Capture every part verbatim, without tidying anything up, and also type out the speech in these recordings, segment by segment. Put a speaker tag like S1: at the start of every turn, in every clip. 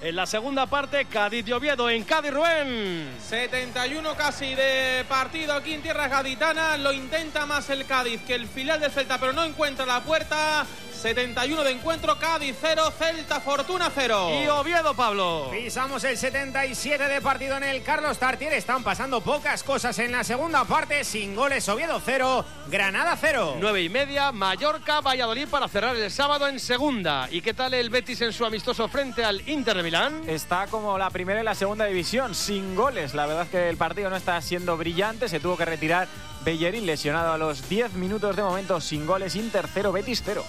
S1: En la segunda parte, Cádiz y Oviedo en Cádiz, Rubén.
S2: setenta y uno casi de partido aquí en tierras gaditanas. Lo intenta más el Cádiz que el filial del Celta, pero no encuentra la puerta. setenta y uno de encuentro, Cádiz cero, Celta Fortuna cero.
S1: Y Oviedo, Pablo.
S3: Pisamos el setenta y siete de partido en el Carlos Tartiere. Están pasando pocas cosas en la segunda parte. Sin goles, Oviedo cero, Granada cero.
S1: Nueve y media, Mallorca, Valladolid para cerrar el sábado en segunda. ¿Y qué tal el Betis en su amistoso frente al Inter de Milán?
S4: Está como la primera y la segunda división, sin goles. La verdad es que el partido no está siendo brillante. Se tuvo que retirar Bellerín, lesionado a los diez minutos de momento. Sin goles, Inter cero, Betis cero.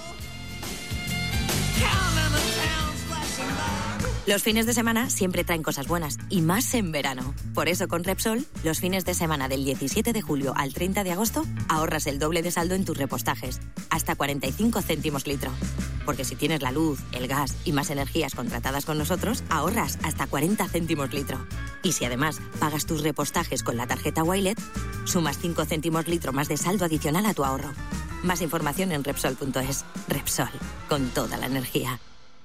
S5: Los fines de semana siempre traen cosas buenas, y más en verano. Por eso con Repsol, los fines de semana del diecisiete de julio al treinta de agosto, ahorras el doble de saldo en tus repostajes, hasta cuarenta y cinco céntimos litro. Porque si tienes la luz, el gas y más energías contratadas con nosotros, ahorras hasta cuarenta céntimos litro. Y si además pagas tus repostajes con la tarjeta Wilet, sumas cinco céntimos litro más de saldo adicional a tu ahorro. Más información en Repsol punto es. Repsol, con toda la energía.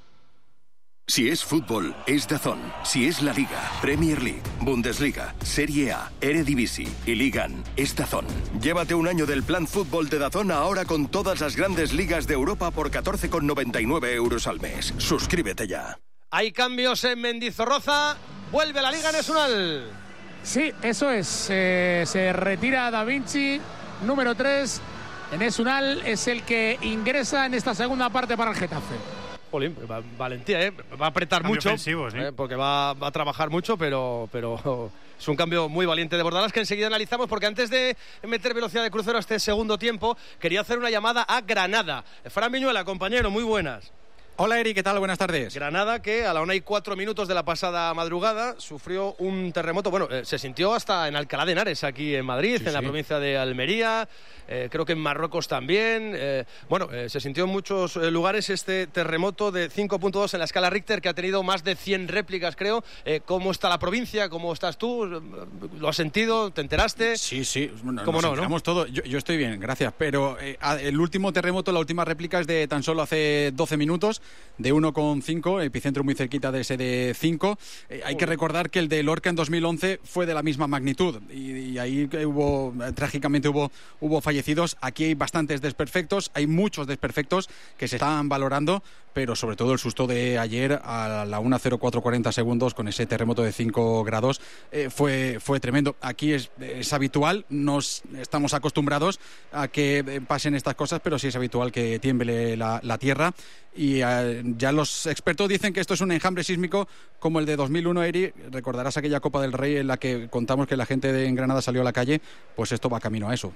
S6: Si es fútbol, es DAZN. Si es la Liga, Premier League, Bundesliga, Serie A, Eredivisie y Ligan, es DAZN. Llévate un año del plan fútbol de DAZN ahora con todas las grandes ligas de Europa por catorce con noventa y nueve euros al mes. Suscríbete ya.
S1: Hay cambios en Mendizorroza. Vuelve la Liga Nacional.
S7: Sí, eso es. Eh, se retira Da Vinci, número tres. Enes Unal es el que ingresa en esta segunda parte para el Getafe.
S1: Jolín, valentía, ¿eh? Va a apretar
S8: cambio
S1: mucho,
S8: ¿sí? ¿eh?
S1: Porque va, va a trabajar mucho, pero, pero es un cambio muy valiente de Bordalás que enseguida analizamos, porque antes de meter velocidad de crucero a este segundo tiempo, quería hacer una llamada a Granada. Fran Viñuela, compañero, muy buenas.
S9: Hola Eri, ¿qué tal? Buenas tardes.
S1: Granada, que a la una y cuatro minutos de la pasada madrugada sufrió un terremoto. Bueno, eh, se sintió hasta en Alcalá de Henares, aquí en Madrid, sí, en la sí. provincia de Almería, eh, creo que en Marruecos también. Eh, bueno, eh, se sintió en muchos eh, lugares este terremoto de cinco punto dos en la escala Richter, que ha tenido más de cien réplicas, creo. Eh, ¿Cómo está la provincia? ¿Cómo estás tú? ¿Lo has sentido? ¿Te enteraste?
S9: Sí, sí. Bueno,
S1: ¿Cómo
S9: nos
S1: no, no?
S9: todo. Yo, yo estoy bien, gracias. Pero eh, el último terremoto, la última réplica es de tan solo hace doce minutos. De uno coma cinco, epicentro muy cerquita de ese de cinco. Eh, hay que recordar que el de Lorca en dos mil once fue de la misma magnitud y, y ahí hubo, trágicamente hubo, hubo fallecidos. Aquí hay bastantes desperfectos, hay muchos desperfectos que se están valorando, pero sobre todo el susto de ayer a la una cero cuatro cuarenta segundos con ese terremoto de cinco grados eh, fue, fue tremendo. Aquí es, es habitual, nos estamos acostumbrados a que pasen estas cosas, pero sí es habitual que tiemble la, la tierra. Y uh, ya los expertos dicen que esto es un enjambre sísmico como el de dos mil uno, Eri. Recordarás aquella Copa del Rey en la que contamos que la gente de Granada salió a la calle. Pues esto va camino a eso.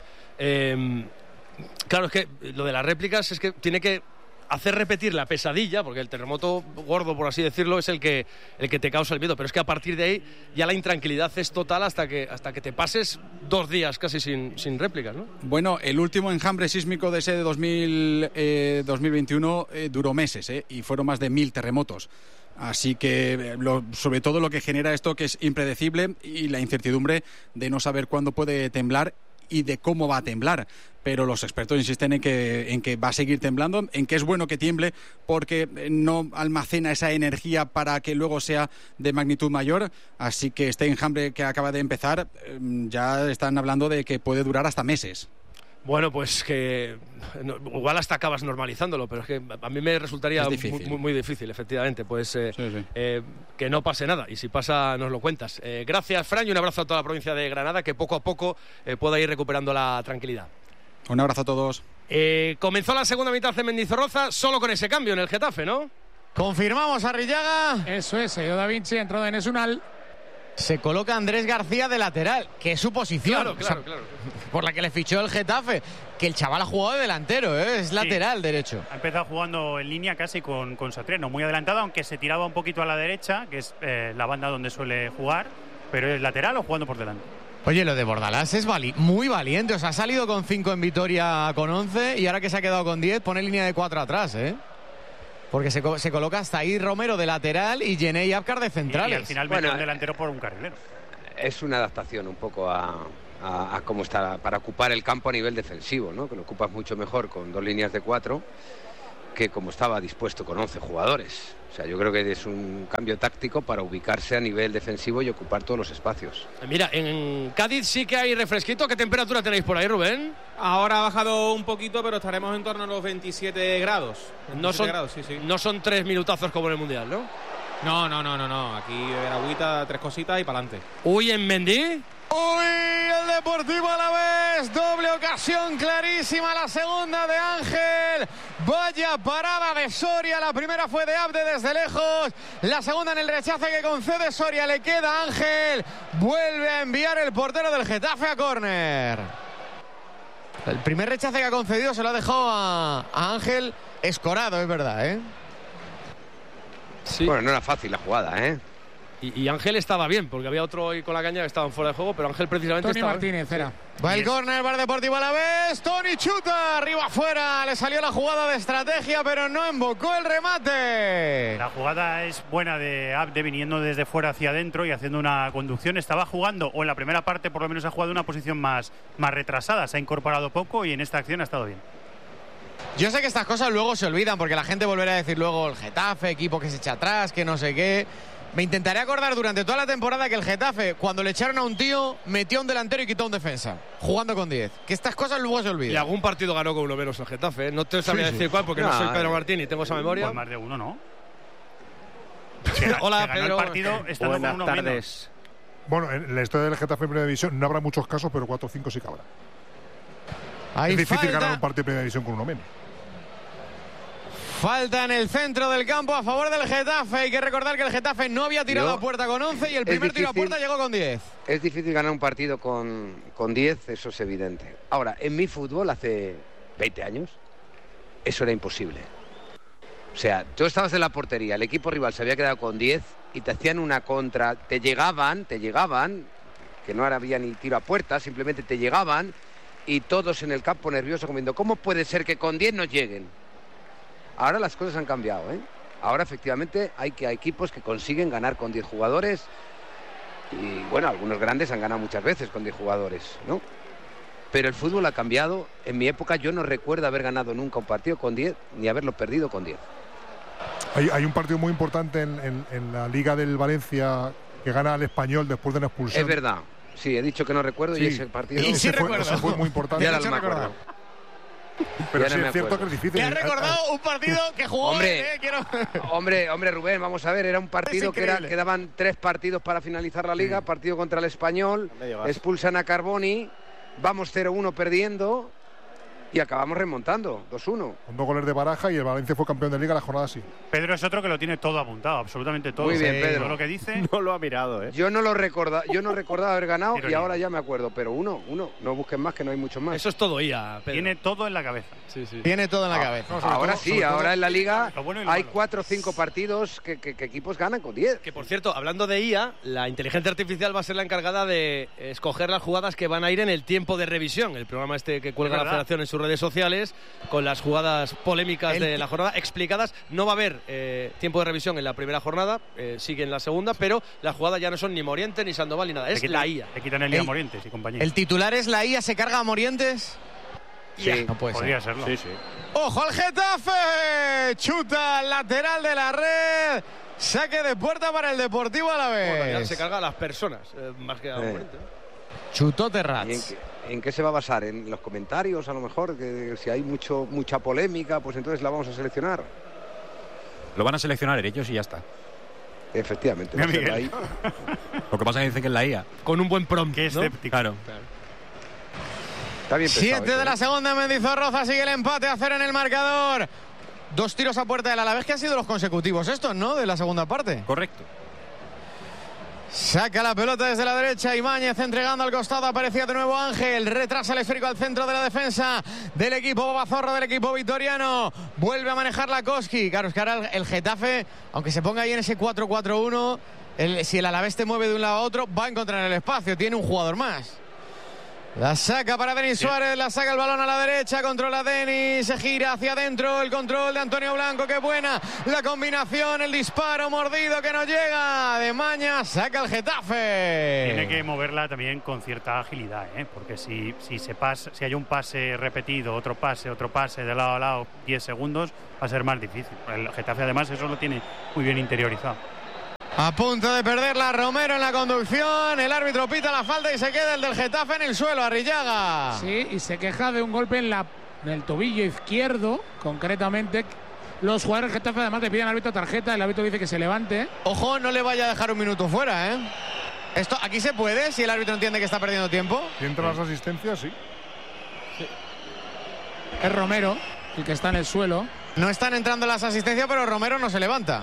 S1: Eh, claro, es que lo de las réplicas es que tiene que hacer repetir la pesadilla, porque el terremoto gordo, por así decirlo, es el que, el que te causa el miedo, pero es que a partir de ahí ya la intranquilidad es total hasta que, hasta que te pases dos días casi sin, sin réplicas, ¿no?
S9: Bueno, el último enjambre sísmico de ese de dos mil, eh, dos mil veintiuno eh, duró meses, eh, y fueron más de mil terremotos. Así que lo, sobre todo lo que genera esto, que es impredecible, y la incertidumbre de no saber cuándo puede temblar y de cómo va a temblar, pero los expertos insisten en que, en que va a seguir temblando, en que es bueno que tiemble porque no almacena esa energía para que luego sea de magnitud mayor, así que este enjambre que acaba de empezar ya están hablando de que puede durar hasta meses.
S1: Bueno, pues que no, igual hasta acabas normalizándolo, pero es que a mí me resultaría muy, muy, muy difícil, efectivamente, pues eh, sí, sí. Eh, que no pase nada, y si pasa nos lo cuentas. Eh, gracias, Fran, y un abrazo a toda la provincia de Granada, que poco a poco eh, pueda ir recuperando la tranquilidad.
S9: Un abrazo a todos.
S1: Eh, comenzó la segunda mitad en Mendizorroza solo con ese cambio en el Getafe, ¿no?
S3: Confirmamos a Arrillaga.
S7: Eso es, se Da Vinci, entró de Enes Unal.
S3: Se coloca Andrés García de lateral, que es su posición,
S1: claro, claro, o sea, claro.
S3: por la que le fichó el Getafe, que el chaval ha jugado de delantero, ¿eh? Es lateral, sí, derecho.
S8: Ha empezado jugando en línea casi con, con Satriano, muy adelantado, aunque se tiraba un poquito a la derecha, que es eh, la banda donde suele jugar, pero es lateral o jugando por delante.
S3: Oye, lo de Bordalás es vali- muy valiente, o sea, ha salido con cinco en Vitoria con once y ahora que se ha quedado con diez pone línea de cuatro atrás, ¿eh? Porque se, co- se coloca hasta ahí Romero de lateral y Gené y Abkar de centrales.
S8: Y, y al final
S10: bueno,
S8: mete un delantero por un carrilero.
S10: Es una adaptación un poco a, a, a cómo está para ocupar el campo a nivel defensivo, ¿no? Que lo ocupas mucho mejor con dos líneas de cuatro que como estaba dispuesto con once jugadores. O sea, yo creo que es un cambio táctico para ubicarse a nivel defensivo y ocupar todos los espacios.
S1: Mira, en Cádiz sí que hay refresquito. ¿Qué temperatura tenéis por ahí, Rubén?
S2: Ahora ha bajado un poquito, pero estaremos en torno a los veintisiete grados. veintisiete
S1: no, son,
S2: grados sí, sí.
S1: no son tres minutazos como en el Mundial, ¿no?
S2: No, no, no, no, no. Aquí beber agüita, tres cositas y para adelante.
S1: Uy, en Mendy.
S3: Uy, el Deportivo Alavés, doble ocasión clarísima, la segunda de Ángel, vaya parada de Soria, la primera fue de Abde desde lejos, la segunda en el rechace que concede Soria, le queda a Ángel, vuelve a enviar el portero del Getafe a córner. El primer rechace que ha concedido se lo ha dejado a, a Ángel escorado, es verdad, ¿eh?
S10: Sí. Bueno, no era fácil la jugada, ¿eh?
S1: Y, y Ángel estaba bien, porque había otro hoy con la caña que estaban fuera de juego, pero Ángel precisamente
S7: Tony
S1: estaba
S7: Martínez, era.
S3: Va el córner, Bar Deportivo Alavés, Tony chuta, arriba afuera, le salió la jugada de estrategia, pero no embocó el remate.
S8: La jugada es buena de Abde viniendo desde fuera hacia adentro y haciendo una conducción. Estaba jugando, o en la primera parte por lo menos ha jugado una posición más, más retrasada, se ha incorporado poco y en esta acción ha estado bien.
S3: Yo sé que estas cosas luego se olvidan, porque la gente volverá a decir luego el Getafe, equipo que se echa atrás, que no sé qué. Me intentaré acordar durante toda la temporada que el Getafe, cuando le echaron a un tío, metió a un delantero y quitó a un defensa, jugando con diez. Que estas cosas luego se olvidan.
S1: Y algún partido ganó con uno menos el Getafe, ¿eh? No te sabría sí, decir sí. cuál, porque no, no soy Pedro Martín y tengo esa memoria.
S8: Pues más de uno, ¿no?
S1: Hola,
S8: que
S1: Pedro.
S8: El partido estando
S11: Buenas
S8: con uno
S11: tardes.
S8: Menos.
S12: Bueno, en la historia del Getafe en Primera División no habrá muchos casos, pero cuatro o cinco sí que habrá.
S3: Ahí
S12: es difícil
S3: falta.
S12: ganar un partido de Primera División con uno menos.
S3: Falta en el centro del campo a favor del Getafe. Hay que recordar que el Getafe no había tirado
S10: Yo,
S3: a puerta con once y el primer
S10: difícil,
S3: tiro a puerta llegó con diez.
S10: Es difícil ganar un partido con, con diez, eso es evidente. Ahora, en mi fútbol hace veinte años, eso era imposible. O sea, tú estabas en la portería, el equipo rival se había quedado con diez y te hacían una contra, te llegaban, te llegaban, que no había ni tiro a puerta, simplemente te llegaban y todos en el campo nerviosos comiendo, ¿cómo puede ser que con diez no lleguen? Ahora las cosas han cambiado, ¿eh? Ahora efectivamente hay que hay equipos que consiguen ganar con diez jugadores y bueno, algunos grandes han ganado muchas veces con diez jugadores, ¿no? Pero el fútbol ha cambiado. En mi época yo no recuerdo haber ganado nunca un partido con diez ni haberlo perdido con diez.
S12: Hay, hay un partido muy importante en, en, en la Liga del Valencia que gana al Español después de una expulsión.
S10: Es verdad. Sí, he dicho que no recuerdo sí. Y ese partido...
S3: Y sí
S12: ese
S3: recuerdo.
S12: Fue, ese fue muy importante.
S10: Ya no me acuerdo.
S12: Pero
S10: ya
S12: sí
S10: no
S12: es cierto
S10: acuerdo.
S12: que es difícil.
S3: ¿Te has recordado un partido que jugó?
S10: Hombre,
S3: eh, Quiero...
S10: hombre, hombre, Rubén, vamos a ver, era un partido que era, quedaban tres partidos para finalizar la Liga, sí. Partido contra el Español, expulsan a Carboni, vamos cero uno perdiendo y acabamos remontando, dos uno.
S12: Con dos goles de Baraja y el Valencia fue campeón de Liga la jornada así.
S8: Pedro es otro que lo tiene todo apuntado, absolutamente todo.
S10: Muy bien,
S8: sí.
S10: Pedro.
S8: Todo lo que dice.
S11: No lo ha mirado, ¿eh?
S10: Yo no lo recorda, yo no recordaba haber ganado
S8: Pero
S10: y
S8: ya.
S10: ahora ya me acuerdo, pero uno, uno, no busquen más que no hay muchos más.
S1: Eso es todo I A, Pedro.
S8: Tiene todo en la cabeza.
S1: Sí, sí.
S3: Tiene todo en la
S10: Ah,
S3: cabeza.
S12: No, sobre
S10: ahora
S12: todo-
S10: sí,
S12: sobre todo-
S10: ahora en la Liga
S8: Lo bueno y lo
S10: hay
S8: malo.
S10: cuatro o cinco partidos que, que, que equipos ganan con diez.
S1: Que por cierto, hablando de I A, la inteligencia artificial va a ser la encargada de escoger las jugadas que van a ir en el tiempo de revisión. El programa este que cuelga
S8: Es
S1: la
S8: verdad.
S1: Federación en sus redes sociales, con las jugadas polémicas
S3: El-
S1: de la jornada explicadas. No va a haber eh, tiempo de revisión en la primera jornada, eh, sigue en la segunda, pero las jugadas ya no son ni Morientes ni Sandoval ni nada, es
S8: Le quitan-
S1: la I A.
S8: Le quitan el día
S3: El-
S8: Morientes y compañía.
S3: El titular es la I A se carga a Morientes.
S10: Sí.
S3: No puede
S8: Podría
S3: ser.
S8: serlo.
S11: Sí, sí.
S3: ¡Ojo al Getafe! Chuta al lateral de la red. Saque de puerta para el Deportivo
S1: Bueno, ya
S3: Alavés.
S1: se carga a las personas, eh, más que a los
S10: Eh.
S1: Morientes.
S3: Chutó
S10: ¿Y en
S3: Terrats.
S10: qué, en qué se va a basar? ¿En los comentarios a lo mejor? Que si hay mucho mucha polémica, pues entonces la vamos a seleccionar.
S13: Lo van a seleccionar ellos y ya está.
S10: Efectivamente.
S8: Mira,
S10: va a ser
S8: Miguel.
S10: ahí.
S13: Lo que pasa es que dicen que es la I A.
S1: Con un buen prompt,
S8: Qué
S1: ¿no?
S8: escéptico.
S13: Claro.
S10: Está bien pensado
S3: Siete
S10: eso,
S3: de
S10: ¿eh?
S3: la segunda, Mendizorroza sigue el empate a cero en el marcador. Dos tiros a puerta del Alavés que han sido los consecutivos estos, ¿no? De la segunda parte.
S13: Correcto.
S3: Saca la pelota desde la derecha, Ibáñez entregando al costado, aparecía de nuevo Ángel, retrasa el esférico al centro de la defensa del equipo Babazorro, del equipo vitoriano, vuelve a manejar la Koski. Claro, es que ahora el, el Getafe, aunque se ponga ahí en ese cuatro cuatro uno, el, si el Alavés te mueve de un lado a otro, va a encontrar el espacio, tiene un jugador más. La saca para Denis Suárez, la saca el balón a la derecha, controla Denis, se gira hacia adentro, el control de Antonio Blanco, qué buena la combinación, el disparo mordido que no llega, de Maña, saca el Getafe.
S8: Tiene que moverla también con cierta agilidad, ¿eh? Porque si, si, se pasa, si hay un pase repetido, otro pase, otro pase de lado a lado, diez segundos, va a ser más difícil. El Getafe además eso lo tiene muy bien interiorizado.
S3: A punto de perderla Romero en la conducción, el árbitro pita la falta y se queda el del Getafe en el suelo, Arrillaga.
S7: Sí, y se queja de un golpe en, la, en el tobillo izquierdo, concretamente. Los jugadores del Getafe además le piden al árbitro tarjeta, el árbitro dice que se levante.
S3: Ojo, no le vaya a dejar un minuto fuera, ¿eh? Esto aquí se puede, si el árbitro entiende que está perdiendo tiempo.
S12: Si entra las asistencias, sí.
S7: sí. Es Romero el que está en el suelo.
S3: No están entrando las asistencias, pero Romero no se levanta.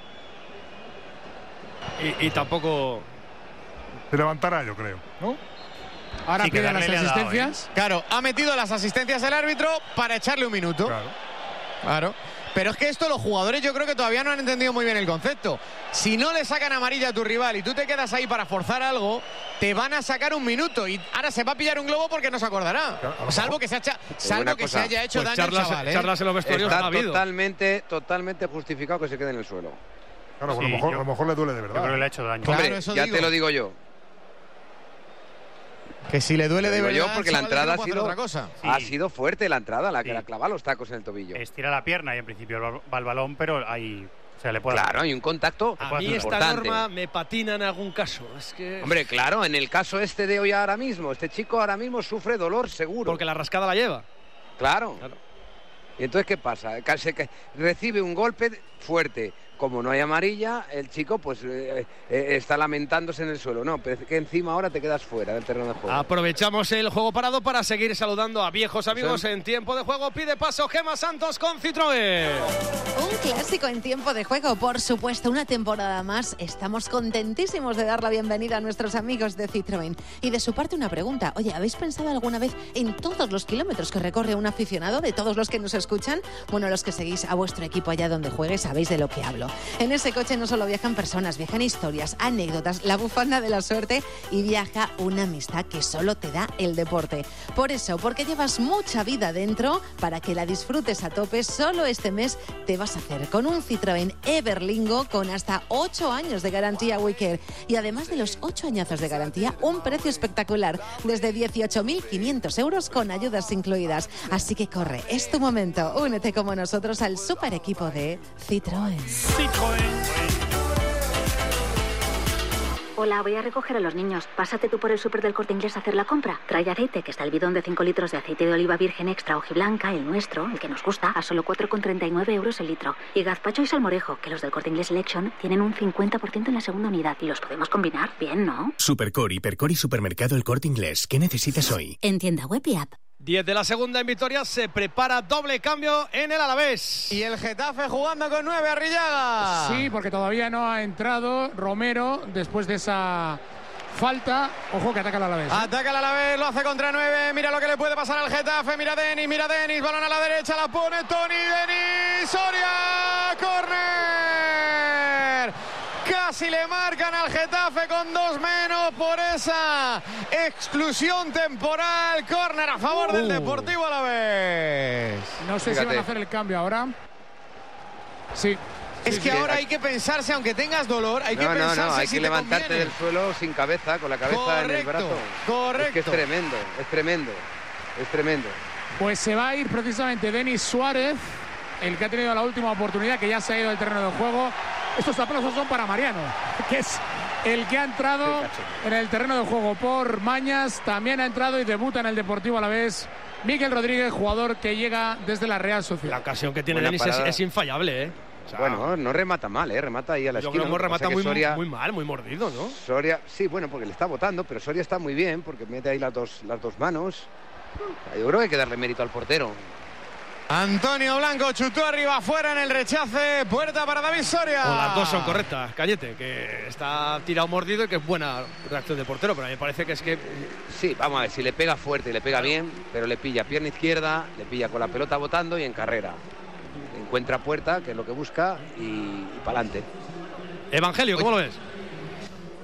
S1: Y, y tampoco
S12: se levantará, yo creo, ¿no?
S7: Ahora
S8: sí,
S7: pide las asistencias.
S3: Dado, ¿eh? Claro, ha metido las asistencias el árbitro para echarle un minuto.
S12: Claro.
S3: Claro. Pero es que esto los jugadores yo creo que todavía no han entendido muy bien el concepto. Si no le sacan amarilla a tu rival y tú te quedas ahí para forzar algo, te van a sacar un minuto y ahora se va a pillar un globo porque no se acordará. Claro, salvo que se, hacha, salvo que se haya hecho
S1: pues
S3: daño
S1: charlas,
S3: al chaval, ¿eh?
S1: charlas en los vestuarios
S10: Está
S1: ha habido.
S10: totalmente, totalmente justificado que se quede en el suelo.
S12: Claro, sí, a, lo mejor, yo, a lo mejor le duele de verdad.
S8: Yo creo que le ha hecho daño.
S10: Hombre,
S3: claro, eso
S10: ya
S3: digo.
S10: te lo digo yo.
S3: Que si le duele de verdad,
S10: yo porque la entrada
S3: no
S10: ha sido,
S3: otra cosa.
S10: Sí. ha sido fuerte la entrada, la que
S8: sí.
S10: la clava los tacos en el tobillo.
S8: Estira la pierna y en principio va al balón, pero hay, o sea, le puede
S10: claro, hay un contacto.
S1: A mí esta
S10: importante.
S1: norma me patina en algún caso. Es que...
S10: Hombre, claro, en el caso este de hoy ahora mismo, este chico ahora mismo sufre dolor seguro.
S1: Porque la rascada la lleva.
S10: Claro.
S1: claro.
S10: Y entonces, ¿qué pasa? Se recibe un golpe fuerte. Como no hay amarilla, el chico pues eh, eh, está lamentándose en el suelo. No, pero es que encima ahora te quedas fuera del terreno de juego.
S1: Aprovechamos el juego parado para seguir saludando a viejos amigos sí. en tiempo de juego. Pide paso Gemma Santos con Citroën.
S11: Un clásico en tiempo de juego, por supuesto. Una temporada más. Estamos contentísimos de dar la bienvenida a nuestros amigos de Citroën. Y de su parte una pregunta. Oye, ¿habéis pensado alguna vez en todos los kilómetros que recorre un aficionado? De todos los que nos escuchan. Bueno, los que seguís a vuestro equipo allá donde juegue, sabéis de lo que hablo. En ese coche no solo viajan personas, viajan historias, anécdotas, la bufanda de la suerte y viaja una amistad que solo te da el deporte. Por eso, porque llevas mucha vida dentro, para que la disfrutes a tope, solo este mes te vas a hacer con un Citroën Everlingo con hasta ocho años de garantía WeCare. Y además de los ocho añazos de garantía, un precio espectacular, desde dieciocho mil quinientos euros con ayudas incluidas. Así que corre, es tu momento. Únete como nosotros al super equipo de Citroën.
S8: Citroën.
S14: Hola, voy a recoger a los niños. Pásate tú por el súper del Corte Inglés a hacer la compra. Trae aceite, que está el bidón de cinco litros de aceite de oliva virgen extra hojiblanca, el nuestro, el que nos gusta, a solo cuatro con treinta y nueve euros el litro. Y gazpacho y salmorejo, que los del Corte Inglés Selection tienen un cincuenta por ciento en la segunda unidad. Y los podemos combinar bien, ¿no?
S15: Supercore, Hipercore y Supermercado El Corte Inglés. ¿Qué necesitas hoy?
S14: En tienda web y app.
S1: diez de la segunda en Vitoria, se prepara doble cambio en el Alavés.
S3: Y el Getafe jugando con nueve, Arrillaga.
S7: Sí, porque todavía no ha entrado Romero después de esa falta. Ojo que ataca el Alavés. ¿eh?
S3: Ataca el Alavés, lo hace contra nueve. Mira lo que le puede pasar al Getafe. Mira Denis, mira Denis. Balón a la derecha, la pone Toni. Denis, Soria, córner. Casi le marcan al Getafe con dos menos por esa exclusión temporal. Córner a favor uh. del Deportivo Alavés.
S7: No sé Fíjate. si van a hacer el cambio ahora. Sí.
S3: Es
S10: sí,
S3: que
S10: sí.
S3: ahora hay que pensarse, aunque tengas dolor, hay
S10: no,
S3: que pensarse
S10: No, no, hay
S3: si
S10: que levantarte
S3: conviene.
S10: del suelo sin cabeza, con la cabeza
S3: correcto,
S10: en el brazo.
S3: Correcto.
S10: Es que es tremendo, es tremendo, es tremendo.
S7: Pues se va a ir precisamente Denis Suárez, el que ha tenido la última oportunidad, que ya se ha ido del terreno de juego. Estos aplausos son para Mariano, que es el que ha entrado en el terreno de juego por Mañas. También ha entrado y debuta en el Deportivo Alavés Miguel Rodríguez, jugador que llega desde la Real Sociedad.
S1: La ocasión que tiene Denis es, es infallable, ¿eh?
S10: O sea, bueno, no remata mal, ¿eh? Remata ahí a la
S1: yo
S10: esquina.
S1: Yo creo que remata muy,
S10: Soria,
S1: muy mal, muy mordido, ¿no?
S10: Soria, sí, bueno, porque le está botando, pero Soria está muy bien, porque mete ahí las dos, las dos manos. Yo creo que hay que darle mérito al portero.
S3: Antonio Blanco chutó arriba, afuera en el rechace, puerta para David Soria.
S1: O las dos son correctas, Cayete, que está tirado mordido y que es buena reacción del portero, pero a mí me parece que es que...
S10: Sí, vamos a ver, si le pega fuerte y le pega bien, pero le pilla pierna izquierda, le pilla con la pelota botando y en carrera. Encuentra puerta, que es lo que busca, y, y para adelante.
S1: Evangelio, ¿cómo Oye. lo ves?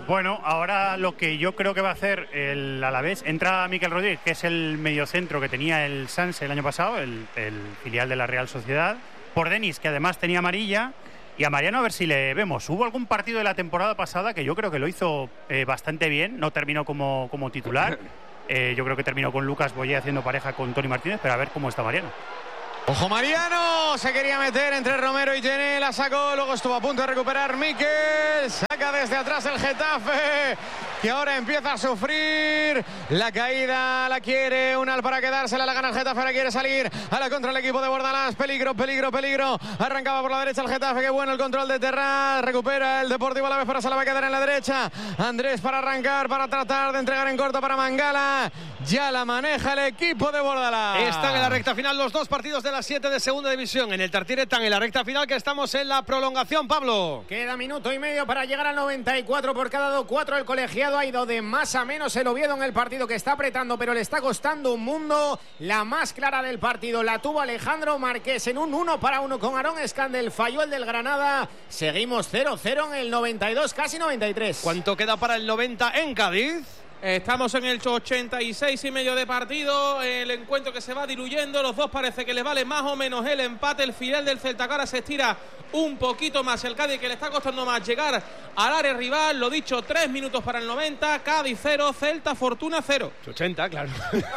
S8: Bueno, ahora lo que yo creo que va a hacer el Alavés, entra Mikel Rodríguez, que es el mediocentro que tenía el Sanse el año pasado, el, el filial de la Real Sociedad, por Denis, que además tenía amarilla, y a Mariano a ver si le vemos. Hubo algún partido de la temporada pasada que yo creo que lo hizo eh, bastante bien, no terminó como, como titular, eh, yo creo que terminó con Lucas Boyé haciendo pareja con Toni Martínez, pero a ver cómo está Mariano.
S3: Ojo Mariano, se quería meter entre Romero y Gené, la sacó, luego estuvo a punto de recuperar Mikel, saca desde atrás el Getafe, que ahora empieza a sufrir, la caída la quiere Unal para quedársela, la gana el Getafe, ahora quiere salir a la contra el equipo de Bordalás, peligro, peligro, peligro, arrancaba por la derecha el Getafe, qué bueno el control de Terrat, recupera el Deportivo Alavés, pero se la va a quedar en la derecha, Andrés para arrancar, para tratar de entregar en corto para Mangala, ya la maneja el equipo de Bordalás.
S1: Están en la recta final los dos partidos de la siete de segunda división. En el Tartiere están en la recta final, que estamos en la prolongación, Pablo.
S16: Queda minuto y medio para llegar al noventa y cuatro por cada dado cuatro. El colegiado ha ido de más a menos el Oviedo en el partido, que está apretando, pero le está costando un mundo. La más clara del partido la tuvo Alejandro Marqués en un uno para uno con Aarón Escandel. Falló el del Granada. Seguimos cero cero en el noventa y dos, casi noventa y tres.
S1: ¿Cuánto queda para el noventa en Cádiz?
S2: Estamos en el ochenta y seis y medio de partido, el encuentro que se va diluyendo, los dos parece que les vale más o menos el empate, el filial del Celta Cara se estira un poquito más, el Cádiz que le está costando más llegar al área rival, lo dicho, tres minutos para el noventa, Cádiz cero, Celta Fortuna cero.
S1: ochenta, claro.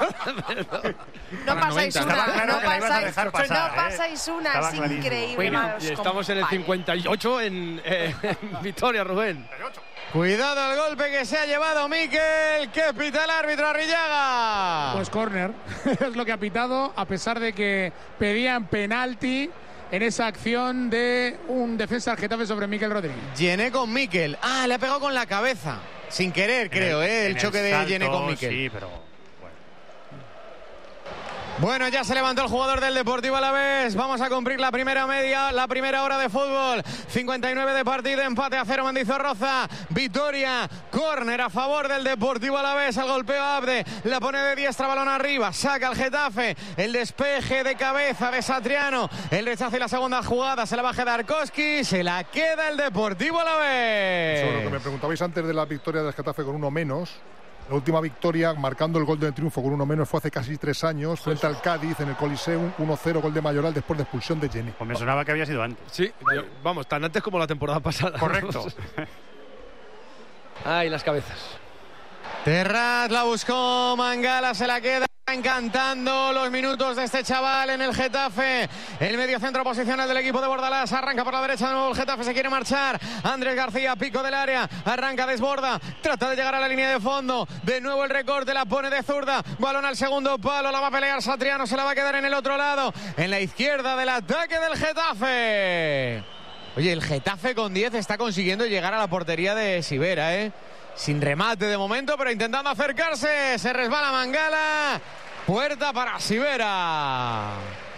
S17: No pasáis una,
S8: claro
S17: no pasáis,
S8: pasar,
S17: no pasáis
S8: ¿eh?
S17: una,
S8: Estaba
S17: es
S8: clarísimo.
S17: increíble.
S1: Bueno, y estamos en el cincuenta y ocho en, eh, en Vitoria, Rubén.
S3: Cuidado el golpe que se ha llevado Mikel. ¿Qué pita el árbitro Arrillaga?
S7: Pues córner, es lo que ha pitado, a pesar de que pedían penalti en esa acción de un defensa del Getafe sobre Mikel Rodríguez.
S3: Gené con Mikel. Ah, le ha pegado con la cabeza. Sin querer, creo,
S8: el,
S3: ¿eh? El choque el
S8: salto,
S3: de Gené con Mikel.
S8: Sí, pero...
S3: Bueno, ya se levantó el jugador del Deportivo Alavés. Vamos a cumplir la primera media, la primera hora de fútbol. cincuenta y nueve de partido, empate a cero Mendizorroza. Victoria, córner a favor del Deportivo Alavés. El golpeo a Abde, la pone de diestra, balón arriba, saca el Getafe. El despeje de cabeza de Satriano. El rechazo y la segunda jugada se la baja de Arkoski. Se la queda el Deportivo Alavés.
S12: Sobre lo que me preguntabais antes de la victoria del Getafe con uno menos. La última victoria, marcando el gol de triunfo con uno menos, fue hace casi tres años, frente al Cádiz en el Coliseum, uno cero, gol de Mayoral después de expulsión de Gené.
S8: Pues me sonaba que había sido antes.
S1: Sí, yo, vamos, tan antes como la temporada pasada.
S8: Correcto.
S1: Ay, las cabezas.
S3: Terrat la buscó, Mangala se la queda. Encantando los minutos de este chaval en el Getafe. El mediocentro posicional del equipo de Bordalás. Arranca por la derecha de nuevo el Getafe. Se quiere marchar. Andrés García, pico del área. Arranca, desborda. Trata de llegar a la línea de fondo. De nuevo el recorte. La pone de zurda. Balón al segundo palo. La va a pelear Satriano. Se la va a quedar en el otro lado. En la izquierda del ataque del Getafe. Oye, el Getafe con diez está consiguiendo llegar a la portería de Sivera, ¿eh? Sin remate de momento, pero intentando acercarse. Se resbala Mangala. Puerta para Sivera.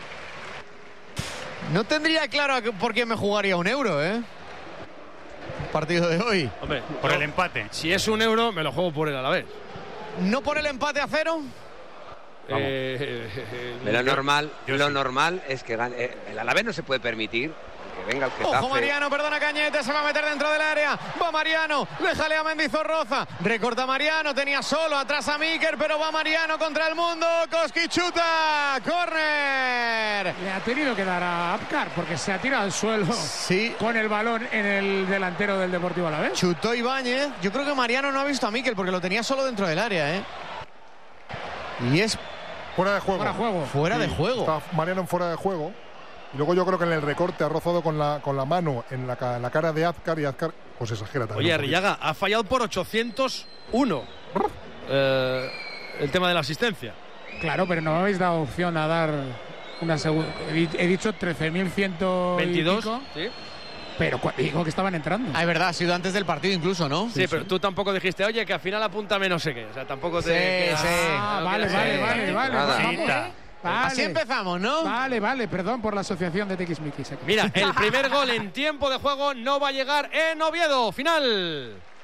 S3: No tendría claro por qué me jugaría un euro, ¿eh? Partido de hoy.
S1: Hombre,
S8: por
S1: no,
S8: el empate.
S1: Si es un euro, me lo juego por el Alavés.
S3: ¿No por el empate a cero?
S1: Eh, eh, eh,
S10: Lo
S1: yo,
S10: normal,
S1: yo
S10: lo
S1: sí.
S10: normal es que gane. Eh, el Alavés no se puede permitir que venga el Getafe.
S3: Ojo Mariano, perdona Cañete, se va a meter dentro del área. Va Mariano, le jalea a Mendizorroza. Recorta Mariano, tenía solo atrás a Miker, pero va Mariano contra el mundo. Koski chuta, córner.
S7: Le ha tenido que dar a Apcar porque se ha tirado al suelo
S3: sí.
S7: con el balón en el delantero del Deportivo Alavés.
S3: Chutó Ibáñez. Yo creo que Mariano no ha visto a Mikel porque lo tenía solo dentro del área, ¿eh? Y es
S12: fuera de juego.
S7: Fuera de juego.
S3: Fuera de juego.
S12: Está Mariano en fuera de juego. Y luego yo creo que en el recorte ha rozado con la, con la mano en la, la cara de Azcar y Azcar pues exagera también.
S1: Oye, Arrillaga ha fallado por ochocientos uno eh, el tema de la asistencia.
S7: Claro, pero no me habéis dado opción a dar una segunda. He dicho trece mil ciento
S1: veintidós,
S7: ¿sí? Pero digo que estaban entrando.
S3: Ah, es verdad, ha sido antes del partido incluso, ¿no?
S1: Sí, sí, pero sí. Tú tampoco dijiste, oye, que al final apúntame no sé qué. O sea, tampoco te...
S3: Sí, sí.
S7: Ah, no vale, vale, vale, vale, vale, vale. Vale.
S3: Así empezamos, ¿no?
S7: Vale, vale, perdón por la asociación de Tiquismiquis.
S1: Mira, el primer gol en tiempo de juego no va a llegar en Oviedo. Final.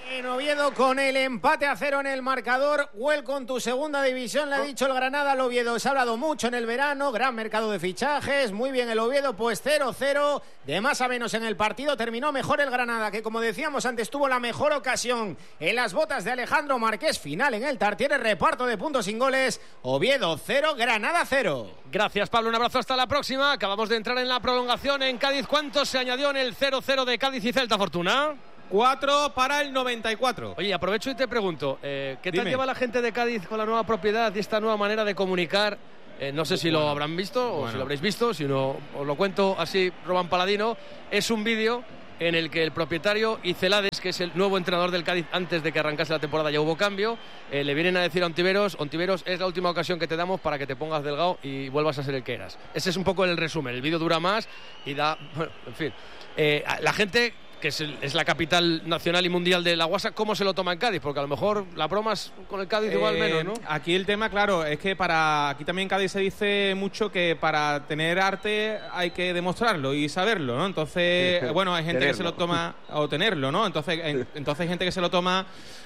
S16: En Oviedo con el empate a cero en el marcador. Welcome tu segunda división, le ha dicho el Granada al Oviedo. Se ha hablado mucho en el verano, gran mercado de fichajes, muy bien el Oviedo, pues cero cero, de más a menos en el partido. Terminó mejor el Granada, que como decíamos antes tuvo la mejor ocasión en las botas de Alejandro Marqués. Final en el Tartiere, reparto de puntos sin goles. Oviedo cero, Granada cero.
S1: Gracias, Pablo, un abrazo, hasta la próxima. Acabamos de entrar en la prolongación en Cádiz. ¿Cuánto se añadió en el cero cero de Cádiz y Celta, Fortuna?
S2: cuatro para el noventa y cuatro.
S1: Oye, aprovecho y te pregunto, eh, ¿qué tal
S2: Dime.
S1: lleva la gente de Cádiz con la nueva propiedad y esta nueva manera de comunicar? Eh, no sé si
S2: Bueno.
S1: lo habrán visto o
S2: Bueno.
S1: si lo habréis visto, si no os lo cuento así, Roman Paladino. Es un vídeo en el que el propietario y Celades, que es el nuevo entrenador del Cádiz antes de que arrancase la temporada, ya hubo cambio, eh, le vienen a decir a Ontiveros: Ontiveros, es la última ocasión que te damos para que te pongas delgado y vuelvas a ser el que eras. Ese es un poco el resumen. El vídeo dura más y da, bueno, en fin. Eh, la gente, que es, el, es la capital nacional y mundial de la guasa, ¿cómo se lo toma en Cádiz? Porque a lo mejor las bromas con el Cádiz igual
S2: Eh,
S1: menos, ¿no?
S2: Aquí el tema, claro, es que para aquí también en Cádiz se dice mucho que para tener arte hay que demostrarlo y saberlo, ¿no? Entonces,
S18: Sí,
S2: bueno, hay gente que se lo
S18: tenerlo.
S2: toma o tenerlo, ¿no? Entonces, en- entonces hay gente que se lo toma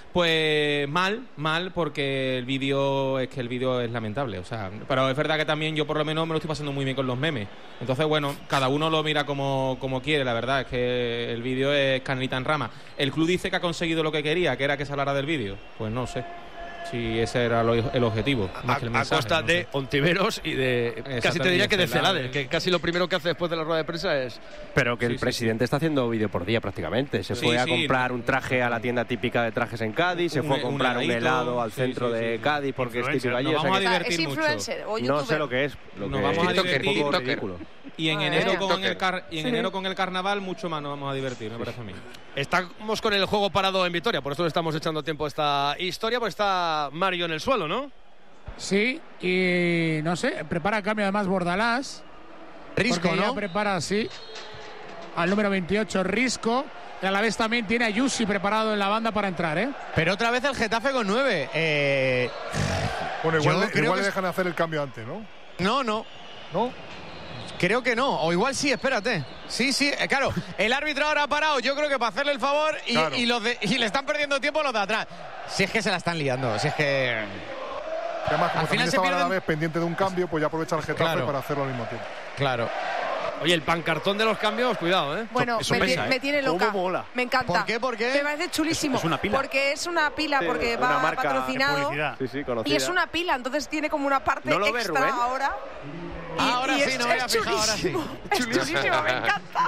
S2: pues mal, mal, porque el vídeo es que el vídeo es lamentable, o sea, pero es verdad que también yo por lo menos me lo estoy pasando muy bien con los memes. Entonces, bueno, cada uno lo mira como, como quiere, la verdad, es que el vídeo es canelita en rama. El club dice que ha conseguido lo que quería, que era que se hablara del vídeo. Pues no sé si ese era lo- el objetivo, más que el
S1: A
S2: mensaje,
S1: costa
S2: no
S1: de
S2: sé.
S1: Ontiveros y de, casi te
S2: Exactamente,
S1: diría que de
S2: Celades.
S1: Celades, que casi lo primero que hace después de la rueda de prensa es...
S18: Pero que
S1: Sí,
S18: el
S1: sí,
S18: presidente está haciendo vídeo por día prácticamente. Se
S1: Sí,
S18: fue a
S1: sí.
S18: comprar un traje a la tienda típica de trajes en Cádiz, se
S2: Un-
S18: fue a
S2: un
S18: comprar un,
S2: heladito.
S18: helado al
S2: Sí,
S18: centro
S2: sí,
S18: de
S2: sí.
S18: Cádiz porque es típico allí.
S2: Nos
S18: o sea
S2: vamos a
S18: que-
S2: divertir
S17: ¿Es
S2: mucho.
S17: influencer o
S18: No
S17: youtuber?
S18: sé lo que es. Lo
S2: Nos
S18: que
S2: vamos a
S18: es un
S2: divertir.
S18: poco
S2: TikToker.
S18: ridículo.
S2: Y en
S17: Ah,
S2: enero
S17: eh.
S2: con el car y en
S17: Sí.
S2: enero con el carnaval mucho más nos vamos a divertir, me parece a mí.
S1: Estamos con el juego parado en Vitoria, por eso le estamos echando tiempo a esta historia, pues está Mario en el suelo, ¿no?
S7: Sí, y no sé, prepara el cambio además Bordalás.
S3: Risco,
S7: porque ya
S3: ¿no?
S7: prepara, sí, al número veintiocho, Risco. Y a la vez también tiene a Yusi preparado en la banda para entrar, ¿eh?
S3: Pero otra vez el Getafe con nueve. Eh,
S12: Bueno, igual,
S3: yo
S12: le-
S3: creo
S12: igual
S3: que
S12: le
S3: es-
S12: dejan hacer el cambio antes, ¿no?
S3: No, no.
S12: ¿No?
S3: Creo que no, o igual sí, espérate. Sí, sí, eh, claro, el árbitro ahora ha parado, yo creo que para hacerle el favor y,
S12: Claro.
S3: y los de- y le están perdiendo tiempo los de atrás. Si es que se la están liando, si es que...
S12: Además, como
S3: Al final
S12: también
S3: se
S12: estaban a la
S3: pierden-
S12: vez pendiente de un cambio, pues ya aprovecha el Getafe
S1: Claro.
S12: para hacerlo al mismo tiempo.
S3: Claro.
S1: Oye, el pancartón de los cambios, cuidado, ¿eh?
S17: Bueno,
S1: Eso
S17: me,
S1: pesa,
S17: ti-
S1: ¿eh?
S17: me tiene loca.
S1: ¿Cómo mola?
S17: Me encanta.
S3: ¿Por qué? ¿Por qué?
S17: Me parece chulísimo.
S18: Es- es una pila.
S17: Porque es una pila,
S18: Sí,
S17: porque
S18: una
S17: va
S18: marca de
S17: patrocinado.
S8: publicidad.
S18: Sí, sí,
S17: Y
S18: conocida.
S17: es una pila, entonces tiene como una parte
S18: ¿No lo ves,
S17: extra
S18: Rubén?
S17: ahora. Y,
S3: Ahora
S17: y
S3: sí,
S17: es,
S3: no me había
S17: es
S3: fijado, ahora sí.
S17: chulísimo. Es chulísimo, me encanta.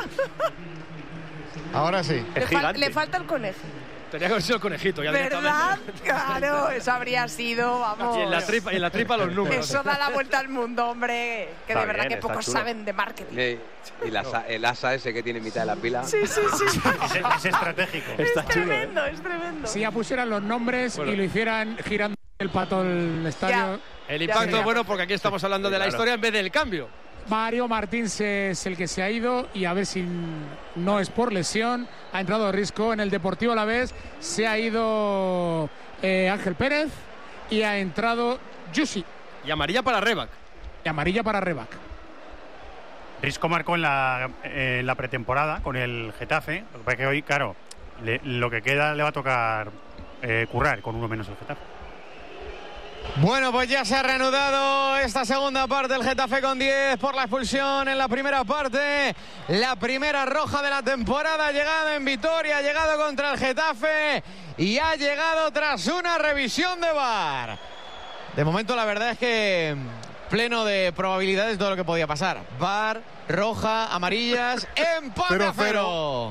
S3: Ahora sí.
S17: Le, fal- le falta el conejo.
S1: Tenía que haber sido el conejito, ya
S17: ¿Verdad?
S1: directamente.
S17: Claro, eso habría sido, vamos.
S1: Y en la tripa, y en la tripa los números.
S17: Eso da la vuelta al mundo, hombre. Que
S10: Está
S17: de verdad
S10: bien,
S17: que
S10: está
S17: pocos
S10: chulo.
S17: saben de marketing.
S10: Y, y la asa- el asa ese que tiene en mitad de la pila.
S17: Sí, sí, sí. sí.
S8: Es, es estratégico.
S17: Es tremendo, es tremendo.
S7: Si ya pusieran los nombres
S1: Bueno.
S7: y lo hicieran girando el pato del estadio.
S1: El
S17: Ya
S1: impacto
S17: sería
S1: es bueno porque aquí estamos hablando de la historia en vez del cambio.
S7: Mario Martins es el que se ha ido y a ver si no es por lesión. Ha entrado Risco en el Deportivo Alavés. Se ha ido eh, Ángel Pérez y ha entrado Yusi.
S1: Y amarilla para Rebac.
S7: Y amarilla para Rebac.
S8: Risco marcó en la, eh, en la pretemporada con el Getafe. Lo que pasa es que hoy, claro, le- lo que queda le va a tocar eh, currar con uno menos el Getafe.
S3: Bueno, pues ya se ha reanudado esta segunda parte, el Getafe con diez por la expulsión en la primera parte. La primera roja de la temporada ha llegado en Vitoria, ha llegado contra el Getafe y ha llegado tras una revisión de V A R. De momento la verdad es que pleno de probabilidades todo lo que podía pasar. V A R, roja, amarillas, empate a cero.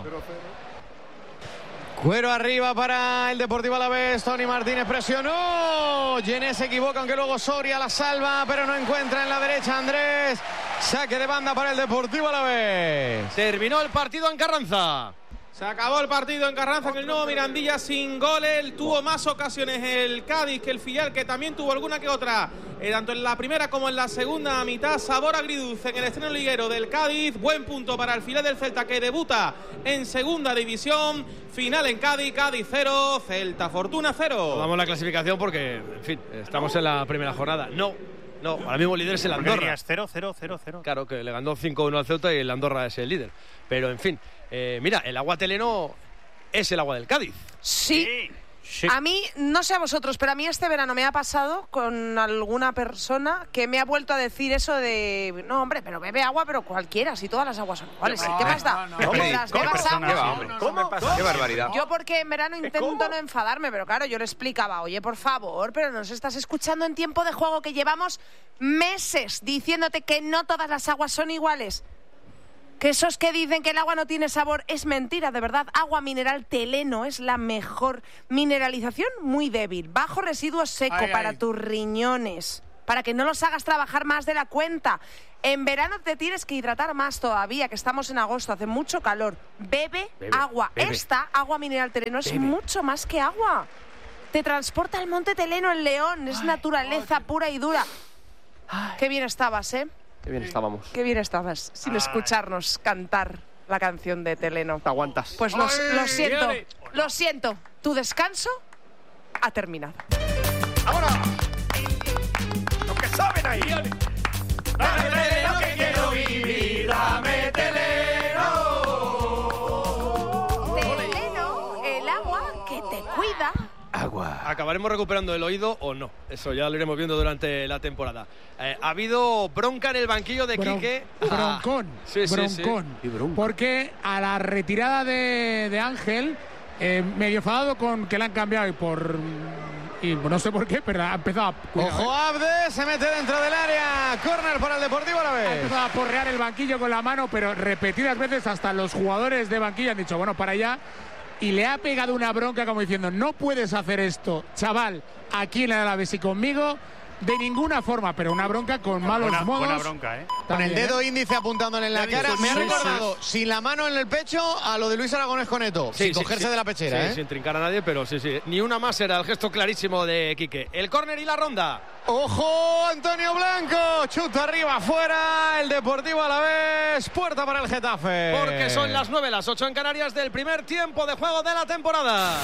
S3: Cuero arriba para el Deportivo Alavés. Tony Martínez presionó. Gené se equivoca, aunque luego Soria la salva, pero no encuentra en la derecha Andrés. Saque de banda para el Deportivo Alavés.
S1: Terminó el partido en Carranza.
S2: Se acabó el partido en Carranza en el nuevo Mirandilla sin goles. Tuvo más ocasiones el Cádiz que el filial, que también tuvo alguna que otra. Eh, tanto en la primera como en la segunda mitad. Sabor agridulce en el estreno liguero del Cádiz. Buen punto para el filial del Celta, que debuta en segunda división. Final en Cádiz. Cádiz cero, Celta Fortuna cero.
S1: Damos la clasificación porque, en fin, estamos en la primera jornada. No, no, ahora mismo el líder es el
S8: ¿Por qué
S1: Andorra.
S8: dirías cero cero cero cero?
S1: Claro, que le ganó cinco uno al Ceuta y el Andorra es el líder. Pero, en fin, eh, mira, el Agua Teleno es el agua del Cádiz.
S17: Sí. Sí. A mí, no sé a vosotros, pero a mí este verano me ha pasado con alguna persona que me ha vuelto a decir eso de no, hombre, pero bebe agua, pero cualquiera, si todas las aguas son iguales. No, ¿qué más da?
S18: No, no,
S17: ¿Cómo las bebas agua?
S18: ¿Cómo? ¿Qué barbaridad?
S17: Yo porque en verano intento no enfadarme, pero claro, yo le explicaba, oye, por favor, pero nos estás escuchando en tiempo de juego que llevamos meses diciéndote que no todas las aguas son iguales. Que esos que dicen que el agua no tiene sabor es mentira, de verdad. Agua mineral Teleno es la mejor mineralización, muy débil. Bajo residuo seco ay, para ay. tus riñones, para que no los hagas trabajar más de la cuenta. En verano te tienes que hidratar más todavía, que estamos en agosto, hace mucho calor. Bebe, bebe agua. Bebe. Esta agua mineral Teleno es bebe. mucho más que agua. Te transporta al monte Teleno en León, es ay, naturaleza ay. pura y dura. Ay. Qué bien estabas, ¿eh?
S18: Qué bien estábamos.
S17: Qué bien estabas, sin Ay. escucharnos cantar la canción de Teleno.
S18: Te aguantas.
S17: Pues lo, lo siento, lo siento. Tu descanso ha terminado.
S19: ¡Vámonos! Los que saben ahí. Dame Teleno que quiero vivir, dame Teleno.
S17: Teleno, el agua que te cuida.
S1: Agua. ¿Acabaremos recuperando el oído o no? Eso ya lo iremos viendo durante la temporada. Eh, ha habido bronca en el banquillo de
S7: Bron
S1: Quique.
S7: Broncón.
S1: Ah. Sí, sí,
S7: broncón.
S1: Sí.
S7: Porque a la retirada de, de Ángel, eh, medio enfadado con que le han cambiado y por... Y no sé por qué, pero ha empezado a...
S3: Cuidado, Ojo, ¿eh? Abde se mete dentro del área. Córner para el Deportivo Alavés.
S7: Ha empezado a porrear el banquillo con la mano, pero repetidas veces hasta los jugadores de banquillo han dicho, bueno, para allá... Y le ha pegado una bronca como diciendo, no puedes hacer esto, chaval, aquí en el Alavés y conmigo, de ninguna forma, pero una bronca con malos
S8: buena,
S7: modos.
S8: Buena bronca, ¿eh?
S3: Con el dedo
S7: ¿eh?
S3: índice apuntándole en la cara. Me ha recordado, sin la mano en el pecho, a lo de Luis Aragonés con Eto,
S1: sí,
S3: sin
S1: sí,
S3: cogerse
S1: sí,
S3: de la pechera.
S1: Sí,
S3: ¿eh?
S1: sin trincar a nadie, pero sí, sí. Ni una más era el gesto clarísimo de Quique. El córner y la ronda.
S3: ¡Ojo, Antonio Blanco! Chuta arriba, afuera, el Deportivo Alavés, puerta para el Getafe.
S1: Porque son las nueve, las ocho en Canarias del primer tiempo de juego de la temporada.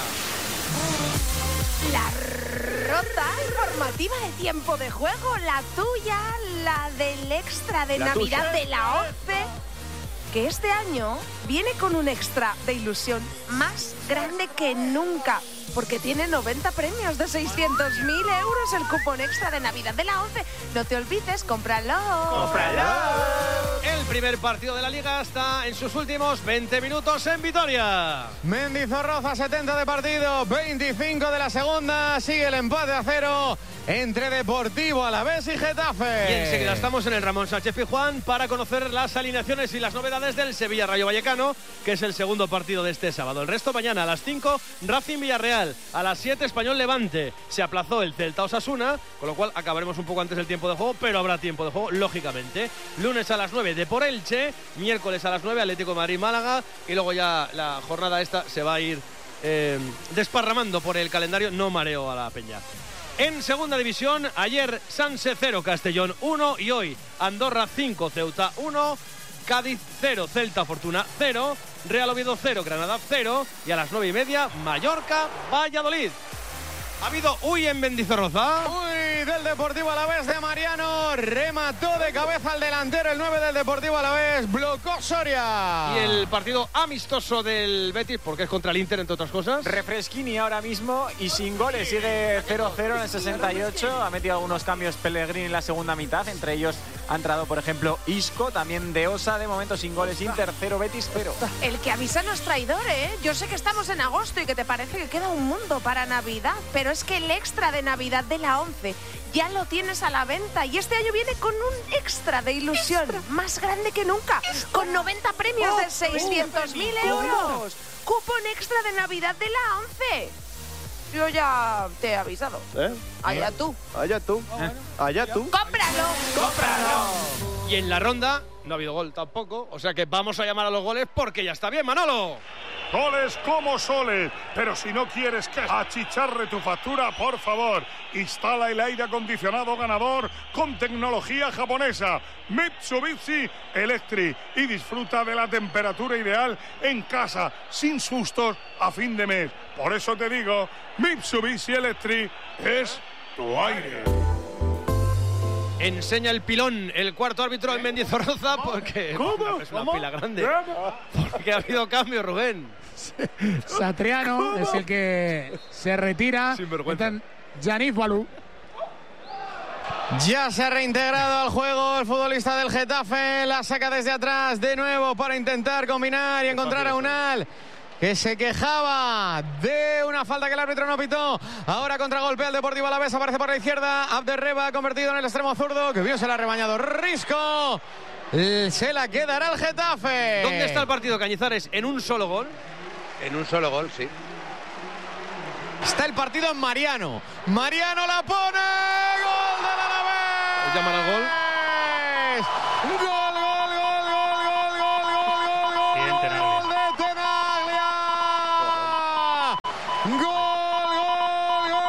S17: La ronda informativa de tiempo de juego, la tuya, la del extra de la Navidad tuya. De la once, que este año viene con un extra de ilusión más grande que nunca. Porque tiene noventa premios de seiscientos mil euros el cupón extra de Navidad de la once. No te olvides, cómpralo.
S1: ¡Cómpralo! El primer partido de la Liga está en sus últimos veinte minutos en Vitoria.
S3: Mendizorroza, setenta de partido, veinticinco de la segunda. Sigue el empate a cero entre Deportivo Alavés y Getafe.
S1: Y enseguida estamos en el Ramón Sánchez Pizjuán para conocer las alineaciones y las novedades del Sevilla Rayo Vallecano, que es el segundo partido de este sábado. El resto mañana a las cinco, Racing Villarreal. A las siete, Español Levante. Se aplazó el Celta Osasuna, con lo cual acabaremos un poco antes del tiempo de juego, pero habrá tiempo de juego, lógicamente. Lunes a las nueve, Depor Elche. Miércoles a las nueve, Atlético de Madrid Málaga. Y luego ya la jornada esta se va a ir eh, desparramando por el calendario. No mareo a la peña. En segunda división, ayer Sanse cero, Castellón uno. Y hoy Andorra cinco, Ceuta uno. Cádiz cero, Celta Fortuna cero, Real Oviedo cero, Granada cero y a las nueve y media Mallorca Valladolid. Ha habido uy en Mendizorroza.
S3: Uy del Deportivo Alavés de Mariano. Remató de cabeza al delantero el nueve del Deportivo Alavés. Blocó Soria.
S1: Y el partido amistoso del Betis, porque es contra el Inter, entre otras cosas.
S4: Refresquini ahora mismo y sin goles. Sigue cero cero en el sesenta y ocho. Ha metido algunos cambios Pellegrini en la segunda mitad. Entre ellos ha entrado, por ejemplo, Isco. También de Osa. De momento sin goles. Inter cero, Betis cero.
S17: El que avisa no es traidor, ¿eh? Yo sé que estamos en agosto y que te parece que queda un mundo para Navidad, pero es que el extra de Navidad de la once ya lo tienes a la venta y este año viene con un extra de ilusión extra. Más grande que nunca, extra. Con noventa premios oh, de seiscientos mil euros. Cupón extra de Navidad de la once. Yo ya te he avisado.
S18: ¿Eh?
S17: Allá tú.
S18: Allá tú.
S17: ¿Eh?
S18: Allá tú.
S17: ¡Cómpralo!
S1: ¡Cómpralo! Y en la ronda no ha habido gol tampoco, o sea que vamos a llamar a los goles porque ya está bien, Manolo.
S20: Goles como soles, pero si no quieres que achicharre tu factura, por favor, instala el aire acondicionado ganador con tecnología japonesa Mitsubishi Electric y disfruta de la temperatura ideal en casa, sin sustos a fin de mes. Por eso te digo, Mitsubishi Electric es tu aire.
S1: Enseña el pilón el cuarto árbitro en Mendizorroza porque
S7: ¿Cómo?
S1: es una
S7: ¿Cómo?
S1: pila grande. Porque ha habido cambio, Rubén.
S7: Satriano es el que se retira. Están Yannick Balú.
S3: Ya se ha reintegrado al juego el futbolista del Getafe. La saca desde atrás de nuevo para intentar combinar y encontrar a Unal, que se quejaba de una falta que el árbitro no pitó. Ahora contragolpea el Deportivo Alavés, aparece por la izquierda Abderreba, convertido en el extremo zurdo, que bien se la ha rebañado Risco. Se la quedará el Getafe.
S1: ¿Dónde está el partido, Cañizares? ¿En un solo gol?
S10: En un solo gol, sí.
S3: Está el partido en Mariano. Mariano la pone. ¡Gol del Alavés!
S1: ¿Llaman al gol?
S3: ¡Gol, gol, gol, gol, gol, gol, gol, gol, gol!
S8: Bien, Tenaglia.
S3: ¡Gol de Tenaglia! ¡Gol, gol, gol!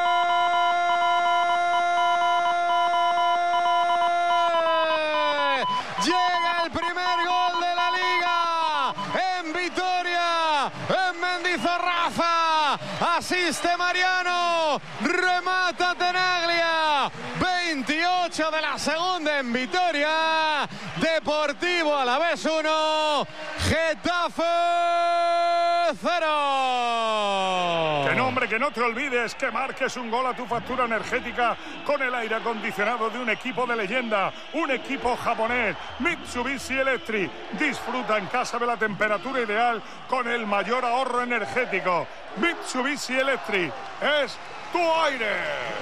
S3: Llega el primer gol de la Liga en Vitoria, en Mendizorroza. Asiste Mariano, remata Tenaglia. veintiocho de la segunda en Vitoria. Deportivo Alavés uno, Getafe cero.
S20: Que no, hombre, que no te olvides que marques un gol a tu factura energética con el aire acondicionado de un equipo de leyenda, un equipo japonés, Mitsubishi Electric. Disfruta en casa de la temperatura ideal con el mayor ahorro energético. Mitsubishi Electric es tu aire.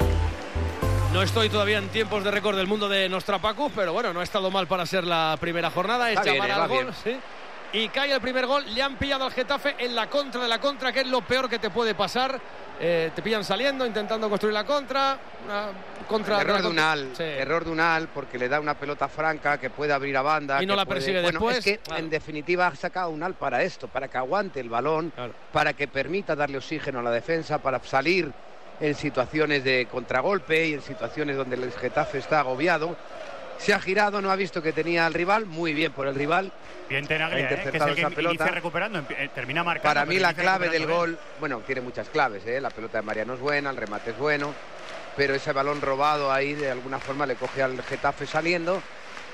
S1: No estoy todavía en tiempos de récord del mundo de Nostrapacus, pero bueno, no ha estado mal para ser la primera jornada. Es
S10: Está
S1: llamar
S10: bien,
S1: al
S10: va
S1: gol,
S10: bien.
S1: sí. Y cae el primer gol. Le han pillado al Getafe en la contra de la contra, que es lo peor que te puede pasar. Eh, te pillan saliendo, intentando construir la contra. Una contra
S10: error de
S1: contra.
S10: Unal,
S1: Sí.
S10: error de Unal, porque le da una pelota franca que puede abrir a banda.
S1: Y no
S10: que
S1: la
S10: puede-
S1: persigue
S10: bueno,
S1: después.
S10: Es que,
S1: Claro.
S10: en definitiva, ha sacado Unal para esto, para que aguante el balón,
S1: Claro.
S10: para que permita darle oxígeno a la defensa, para salir en situaciones de contragolpe y en situaciones donde el Getafe está agobiado. Se ha girado, no ha visto que tenía al rival, muy bien por el rival.
S8: Bien
S10: Ha
S8: Tenaglia, ¿eh? Que es
S10: interceptado
S8: el que
S10: esa pelota.
S8: inicia recuperando, empi- eh, termina marcando.
S10: Para mí
S8: pero
S10: la
S8: inicia
S10: clave del
S8: recuperando
S10: gol, bueno, tiene muchas claves, ¿eh? La pelota de Mariano es buena, el remate es bueno, pero ese balón robado ahí de alguna forma le coge al Getafe saliendo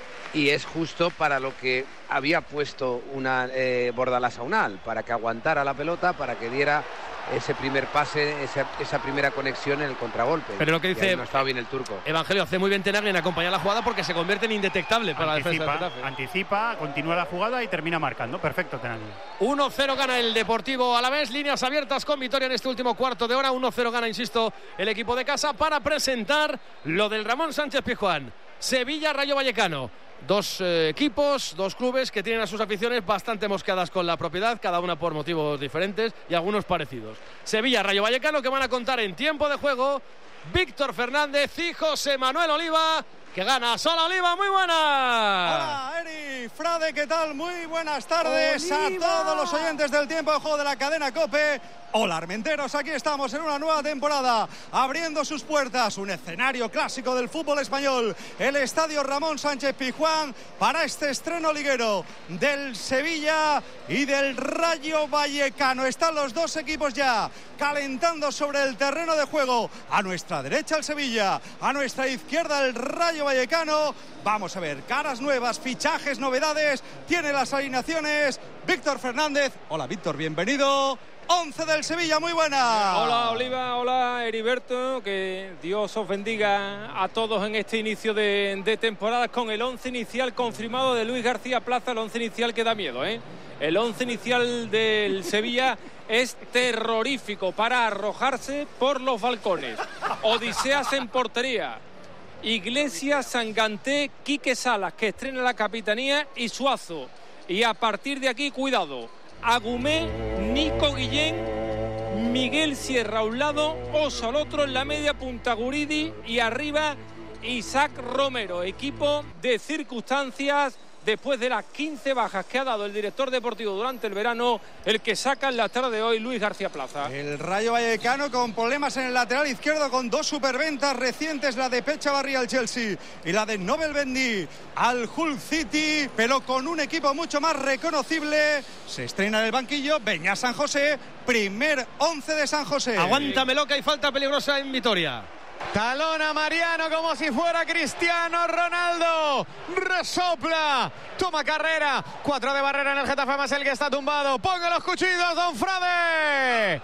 S10: y es justo para lo que había puesto una eh, Bordalás a Unal, para que aguantara la pelota, para que diera ese primer pase, esa, esa primera conexión en el contragolpe.
S1: Pero lo que
S10: Y
S1: dice-
S10: ahí no ha estado bien el turco.
S1: Evangelio hace muy bien Tenaglia en acompañar la jugada porque se convierte en indetectable para la defensa del
S8: Anticipa,
S1: Getafe.
S8: anticipa, continúa la jugada y termina marcando. Perfecto, Tenaglia.
S1: uno cero gana el Deportivo Alavés, líneas abiertas con Vitoria en este último cuarto de hora. uno cero gana, insisto, el equipo de casa para presentar lo del Ramón Sánchez Pizjuán. Sevilla, Rayo Vallecano. Dos eh, equipos, dos clubes que tienen a sus aficiones bastante mosqueadas con la propiedad, cada una por motivos diferentes y algunos parecidos. Sevilla, Rayo Vallecano, que van a contar en tiempo de juego Víctor Fernández y José Manuel Oliva, que gana sola Oliva. Muy buena.
S21: Hola, Eri, Frade, ¿qué tal? Muy buenas tardes
S17: ¡Oliva!
S21: a todos los oyentes del tiempo de juego de la cadena COPE. Hola, Armenteros, aquí estamos en una nueva temporada, abriendo sus puertas, un escenario clásico del fútbol español, el Estadio Ramón Sánchez Pizjuán, para este estreno liguero del Sevilla y del Rayo Vallecano. Están los dos equipos ya calentando sobre el terreno de juego. A nuestra derecha el Sevilla, a nuestra izquierda el Rayo Vallecano. Vamos a ver, caras nuevas, fichajes, novedades. Tiene las alineaciones Víctor Fernández. Hola, Víctor, bienvenido. once del Sevilla, muy buena.
S22: Hola Oliva, hola Heriberto, que Dios os bendiga a todos en este inicio de, de temporada con el once inicial confirmado de Luis García Plaza, el once inicial que da miedo, ¿eh? El once inicial del Sevilla es terrorífico para arrojarse por los balcones. Odiseas en portería, Iglesias, Sanganté, Quique Salas, que estrena la capitanía, y Suazo. Y a partir de aquí, cuidado, Agumé, Nico Guillén, Miguel Sierra a un lado, Oso al otro, en la media punta Guridi y arriba Isaac Romero. Equipo de circunstancias después de las quince bajas que ha dado el director deportivo durante el verano, el que saca en la tarde de hoy Luis García Plaza.
S21: El Rayo Vallecano con problemas en el lateral izquierdo, con dos superventas recientes, la de Pecha Barría al Chelsea y la de Nobel Bendy al Hull City, pero con un equipo mucho más reconocible. Se estrena en el banquillo Beñá San José, primer once de San José.
S1: Aguántamelo, que hay falta peligrosa en Vitoria.
S3: Talona Mariano como si fuera Cristiano Ronaldo. Resopla. Toma carrera. Cuatro de barrera en el Getafe más el que está tumbado. Ponga los cuchillos, don Frade.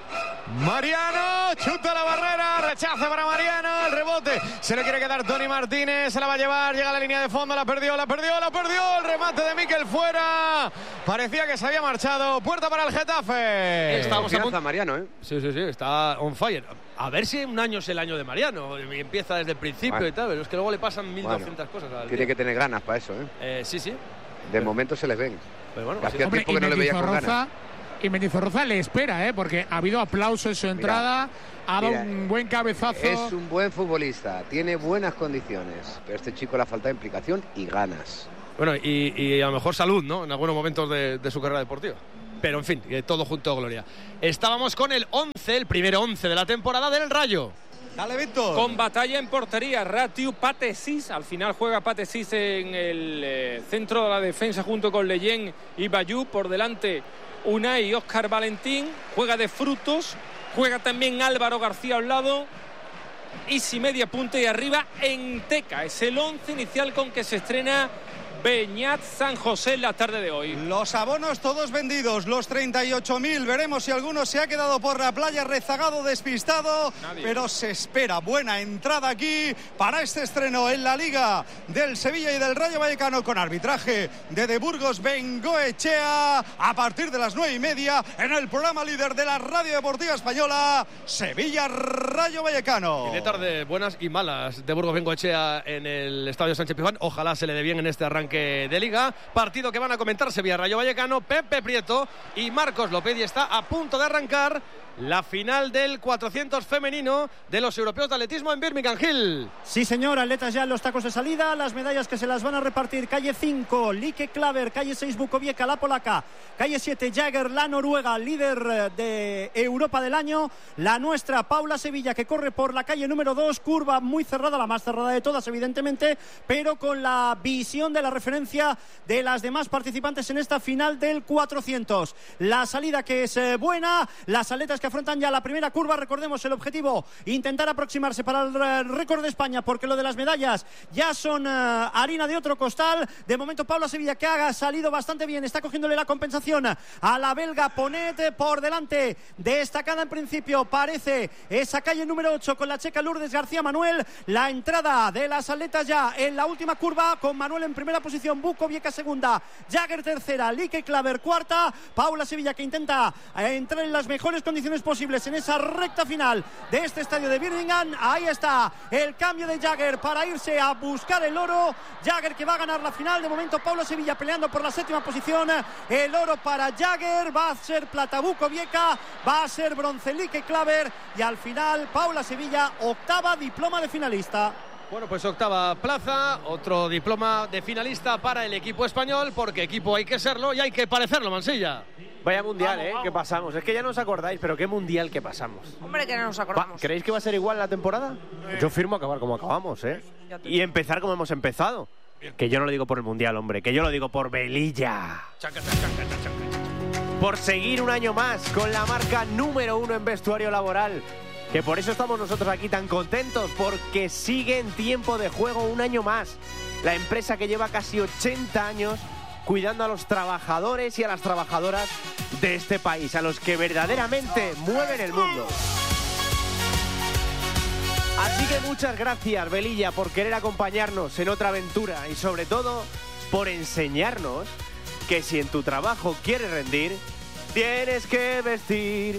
S3: Mariano chuta la barrera. Rechace para Mariano. El rebote. Se lo quiere quedar Tony Martínez. Se la va a llevar. Llega a la línea de fondo. La perdió, la perdió, la perdió. El remate de Mikel fuera. Parecía que se había marchado. Puerta para el Getafe.
S1: Estamos
S10: a punto. Mariano, ¿eh?
S1: Sí, sí, sí. Está on fire. A ver si un año es el año de Mariano y empieza desde el principio
S10: bueno.
S1: y tal, pero es que luego le pasan mil doscientas
S10: bueno,
S1: cosas. Al
S10: tiene
S1: día.
S10: que tener ganas para eso, ¿eh?
S1: eh sí, sí.
S10: De momento se les ven.
S1: Pero bueno,
S10: hacía
S7: Hombre,
S10: tiempo que no le veía con ganas.
S7: Y Mendizorroza le espera, ¿eh? Porque ha habido aplauso en su entrada, mira, ha dado mira, un buen cabezazo.
S10: Es un buen futbolista, tiene buenas condiciones, pero a este chico le ha faltado implicación y ganas.
S1: Bueno, y, y a lo mejor salud, ¿no? En algunos momentos de, de su carrera deportiva. Pero en fin, todo junto, Gloria. Estábamos con el once, el primer once de la temporada del Rayo.
S21: Dale, Víctor.
S22: Con batalla en portería, Ratiu Patesis. Al final juega Patesis en el eh, centro de la defensa junto con Leyen y Bayú. Por delante Unai y Óscar Valentín. Juega de Frutos. Juega también Álvaro García a un lado. Isi media punta y arriba Enteca. Es el once inicial con que se estrena Beñat San José en la tarde de hoy.
S21: Los abonos todos vendidos, los treinta y ocho mil. Veremos si alguno se ha quedado por la playa rezagado, despistado. Nadie. Pero se espera buena entrada aquí para este estreno en la Liga del Sevilla y del Rayo Vallecano, con arbitraje de De Burgos Bengoechea, a partir de las nueve y media en el programa líder de la Radio Deportiva Española, Sevilla Rayo Vallecano.
S1: Tiene tarde buenas y malas de Burgos Bengoechea en el Estadio Sánchez Pizjuán. Ojalá se le dé bien en este arranque de Liga, partido que van a comentar Sevilla Rayo Vallecano, Pepe Prieto y Marcos López, y está a punto de arrancar la final del cuatrocientos femenino de los europeos de atletismo en Birmingham Hill.
S5: Sí, señor, atletas ya en los tacos de salida, las medallas que se las van a repartir: calle cinco, Lieke Klaver, calle seis, Bukovieka, la polaca, calle siete, Jagger, la noruega, líder de Europa del año, la nuestra, Paula Sevilla, que corre por la calle número dos, curva muy cerrada, la más cerrada de todas, evidentemente, pero con la visión de la referencia de las demás participantes en esta final del cuatrocientos. La salida que es eh, buena, las atletas que afrontan ya la primera curva. Recordemos el objetivo: intentar aproximarse para el récord de España, porque lo de las medallas ya son uh, harina de otro costal. De momento Paula Sevilla, que ha salido bastante bien, está cogiéndole la compensación a la belga Ponet. Por delante, destacada en principio, parece esa calle número ocho con la checa Lourdes García Manuel. La entrada de las atletas ya en la última curva, con Manuel en primera posición, Bukovieka segunda, Jagger tercera, Lieke Klaver cuarta, Paula Sevilla, que intenta entrar en las mejores condiciones posibles en esa recta final de este estadio de Birmingham. Ahí está el cambio de Jagger para irse a buscar el oro. Jagger, que va a ganar la final. De momento Paula Sevilla peleando por la séptima posición. El oro para Jagger, va a ser plata Bukovieka, va a ser bronce Lieke Klaver, y al final Paula Sevilla, octava diploma de finalista.
S1: Bueno, pues octava plaza, otro diploma de finalista para el equipo español, porque equipo hay que serlo y hay que parecerlo, Mansilla.
S18: Vaya mundial, ¿eh? Que pasamos. Es que ya no os acordáis, pero qué mundial que pasamos.
S17: Hombre, que no nos acordamos.
S18: ¿Creéis que va a ser igual la temporada? Eh. Yo firmo acabar como acabamos, ¿eh? Y empezar como hemos empezado. Que yo no lo digo por el mundial, hombre, que yo lo digo por Velilla. Por seguir un año más con la marca número uno en vestuario laboral. Que por eso estamos nosotros aquí tan contentos, porque sigue en tiempo de juego un año más. La empresa que lleva casi ochenta años cuidando a los trabajadores y a las trabajadoras de este país, a los que verdaderamente mueven el mundo. Así que muchas gracias, Velilla, por querer acompañarnos en otra aventura, y sobre todo por enseñarnos que si en tu trabajo quieres rendir, tienes que vestir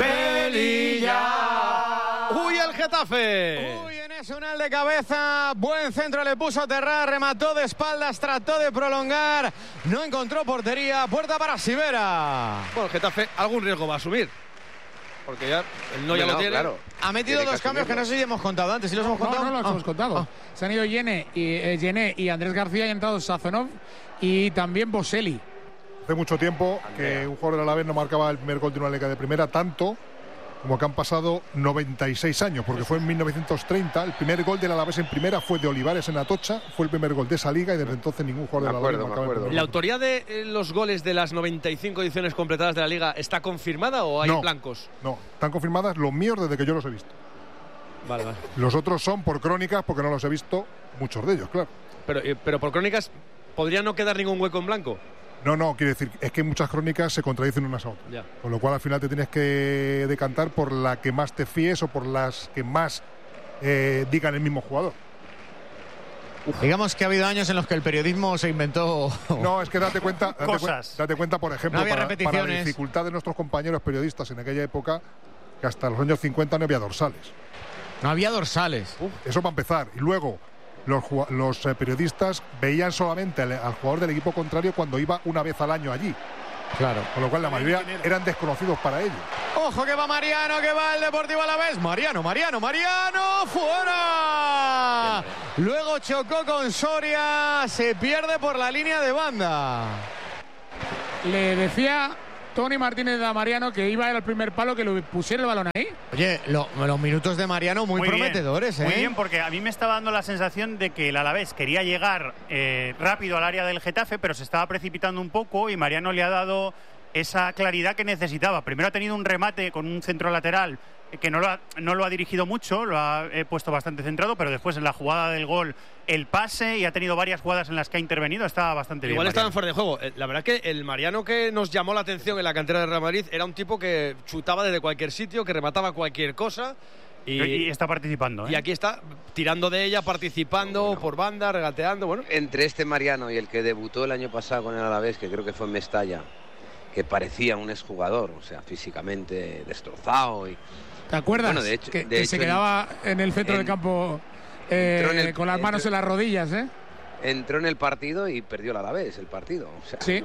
S18: Velilla.
S3: ¡Uy, el Getafe! ¡Uy, en ese unal de cabeza! Buen centro le puso Terrá, remató de espaldas, trató de prolongar, no encontró portería, puerta para Sivera.
S1: Bueno, el Getafe algún riesgo va a asumir, porque ya el no ya
S10: no,
S1: lo tiene.
S10: Claro.
S3: Ha metido
S10: Tiene
S3: dos
S10: que
S3: cambios que no sé si hemos contado antes. ¿Sí los hemos
S7: No,
S3: contado?
S7: no, no los
S3: Ah.
S7: hemos contado.
S3: Ah.
S7: Se han ido Yene y, eh, Yené y Andrés García, y han entrado Sazonov y también Boselli.
S12: Hace mucho tiempo que un jugador del Alavés no marcaba el primer gol de una liga de primera, tanto como que han pasado noventa y seis años, porque fue en mil novecientos treinta. El primer gol del Alavés en primera fue de Olivares en Atocha, fue el primer gol de esa liga, y desde entonces ningún jugador del Alavés marcaba el primer gol.
S1: ¿La autoría de eh, los goles de las noventa y cinco ediciones completadas de la liga está confirmada o hay
S12: No,
S1: blancos?
S12: No, están confirmadas los míos desde que yo los he visto.
S1: Vale, vale.
S12: Los otros son por crónicas, porque no los he visto, muchos de ellos, claro.
S1: Pero, pero por crónicas, ¿podría no quedar ningún hueco en blanco?
S12: No, no, quiere decir, es que muchas crónicas se contradicen unas a otras.
S1: Ya.
S12: Con lo cual al final te tienes que decantar por la que más te fíes o por las que más eh, digan el mismo jugador.
S3: Uf. Digamos que ha habido años en los que el periodismo se inventó.
S12: No, es que date cuenta, date,
S8: cosas.
S12: Cu date cuenta, por ejemplo,
S3: no había
S12: para,
S3: repeticiones.
S12: para la dificultad de nuestros compañeros periodistas en aquella época, que hasta los años cincuenta no había dorsales.
S3: No había dorsales.
S12: Uf. Eso para empezar. Y luego, los, los eh, periodistas veían solamente al, al jugador del equipo contrario cuando iba una vez al año allí.
S3: Claro.
S12: Con lo cual la mayoría eran desconocidos para ellos.
S3: Ojo que va Mariano, que va el Deportivo Alavés. Mariano, Mariano, Mariano, fuera. Luego chocó con Soria, se pierde por la línea de banda.
S7: Le decía Tony Martínez a Mariano que iba al primer palo, que le pusiera el balón ahí.
S3: Oye, lo, los minutos de Mariano muy, muy prometedores,
S8: bien,
S3: ¿eh?
S8: Muy bien, porque a mí me estaba dando la sensación de que el Alavés quería llegar eh, rápido al área del Getafe, pero se estaba precipitando un poco y Mariano le ha dado esa claridad que necesitaba. Primero ha tenido un remate con un centro lateral que no lo ha, no lo ha dirigido mucho, lo ha eh, puesto bastante centrado, pero después en la jugada del gol el pase, y ha tenido varias jugadas en las que ha intervenido, estaba bastante bien.
S1: Igual estaba en
S8: Mariano.
S1: fuera de juego. La verdad que el Mariano que nos llamó la atención en la cantera de Real Madrid era un tipo que chutaba desde cualquier sitio, que remataba cualquier cosa. Y,
S8: y está participando, ¿eh?
S1: Y aquí está tirando de ella, participando no, bueno. por banda, regateando. Bueno.
S10: Entre este Mariano y el que debutó el año pasado con el Alavés, que creo que fue en Mestalla, que parecía un exjugador, o sea, físicamente destrozado. Y,
S7: ¿Te acuerdas?
S10: Bueno, de hecho,
S7: que,
S10: de
S7: que
S10: hecho,
S7: se quedaba en el centro en, del campo eh, el, con las manos entró, en las rodillas, ¿eh?
S10: Entró en el partido y perdió el Alavés el partido. O sea,
S7: sí.
S10: No,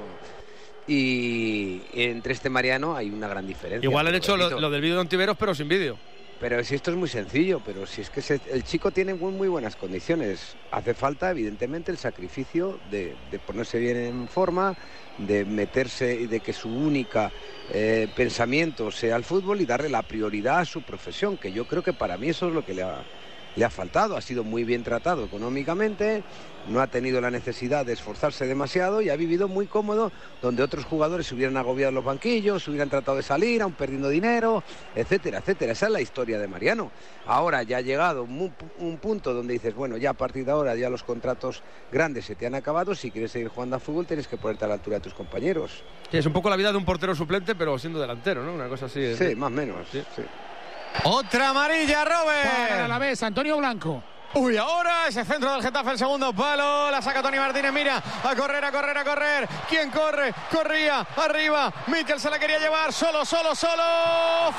S10: y entre este Mariano hay una gran diferencia.
S1: Igual han hecho lo, lo del vídeo de Ontiveros, pero sin vídeo.
S10: Pero si esto es muy sencillo, pero si es que se, el chico tiene muy, muy buenas condiciones. Hace falta, evidentemente, el sacrificio de, de ponerse bien en forma, de meterse y de que su única eh, pensamiento sea el fútbol y darle la prioridad a su profesión, que yo creo que para mí eso es lo que le ha, le ha faltado. Ha sido muy bien tratado económicamente, no ha tenido la necesidad de esforzarse demasiado y ha vivido muy cómodo, donde otros jugadores se hubieran agobiado en los banquillos, se hubieran tratado de salir, aún perdiendo dinero, etcétera, etcétera. Esa es la historia de Mariano. Ahora ya ha llegado un, un punto donde dices, bueno, ya a partir de ahora ya los contratos grandes se te han acabado, si quieres seguir jugando a fútbol tienes que ponerte a la altura de tus compañeros.
S1: Sí, es un poco la vida de un portero suplente, pero siendo delantero, ¿no? Una cosa así.
S10: Sí, más o menos. Sí. Sí.
S3: Otra amarilla, Robert.
S7: Para la vez, Antonio Blanco.
S3: Uy, ahora ese centro del Getafe, el segundo palo, la saca Tony Martínez, mira, a correr, a correr, a correr. ¿Quién corre? Corría, arriba, Mikel se la quería llevar, solo, solo, solo,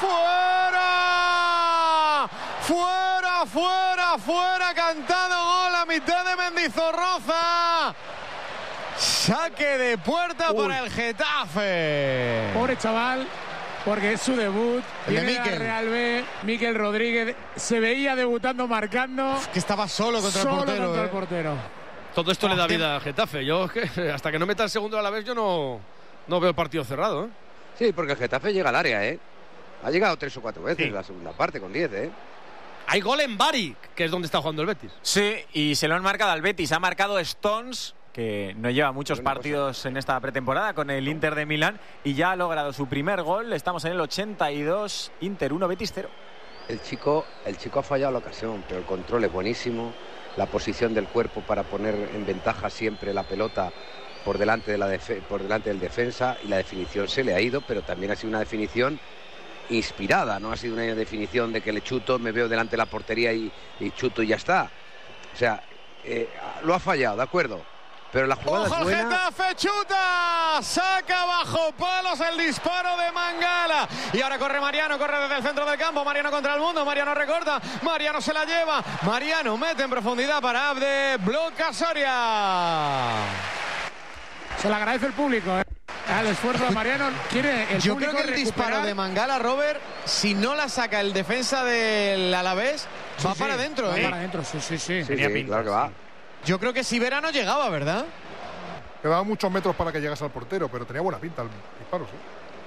S3: fuera, fuera, fuera, fuera, cantado gol a mitad de Mendizorroza. Saque de puerta Uy. para el Getafe.
S7: Pobre chaval. Porque es su debut,
S3: el
S7: viene
S3: de Mikel.
S7: Real B, Mikel Rodríguez, se veía debutando, marcando.
S3: Uf, que estaba solo contra
S7: solo
S3: el portero.
S7: Contra
S3: eh.
S7: el portero.
S1: Todo esto oh, le da vida al Getafe. Yo que hasta que no meta el segundo a la vez yo no, no veo el partido cerrado. ¿eh?
S10: Sí, porque el Getafe llega al área, ¿eh? Ha llegado tres o cuatro veces sí. la segunda parte con diez, ¿eh?
S1: Hay gol en Bari, que es donde está jugando el Betis.
S4: Sí, y se lo han marcado al Betis. Ha marcado Stones, que no lleva muchos partidos en esta pretemporada con el Inter de Milán, y ya ha logrado su primer gol. Estamos en el ochenta y dos, Inter uno, Betis cero.
S10: El chico, el chico ha fallado la ocasión, pero el control es buenísimo. La posición del cuerpo para poner en ventaja siempre la pelota por delante, de la por delante del defensa, y la definición se le ha ido, pero también ha sido una definición inspirada, no ha sido una definición de que le chuto, me veo delante de la portería y, y chuto y ya está. O sea, eh, lo ha fallado, de acuerdo. Pero la jugada
S3: ¡Ojo,
S10: es buena.
S3: Getafe chuta! Saca bajo palos el disparo de Mangala. Y ahora corre Mariano, corre desde el centro del campo. Mariano contra el mundo. Mariano recorta. Mariano se la lleva. Mariano mete en profundidad para Abde. Bloca Soria.
S7: Se le agradece el público, ¿eh? Al esfuerzo de Mariano. Quiere el
S3: Yo
S7: público
S3: creo que el
S7: recuperar.
S3: disparo de Mangala, Robert, si no la saca el defensa del Alavés,
S7: sí,
S3: va
S7: sí,
S3: para adentro.
S7: Va
S3: ¿eh?
S7: para adentro, sí, sí, sí.
S10: Sí, sí, claro que va.
S3: Yo creo que si Vera no llegaba, ¿verdad?
S12: Quedaban muchos metros para que llegase al portero, pero tenía buena pinta el disparo, sí.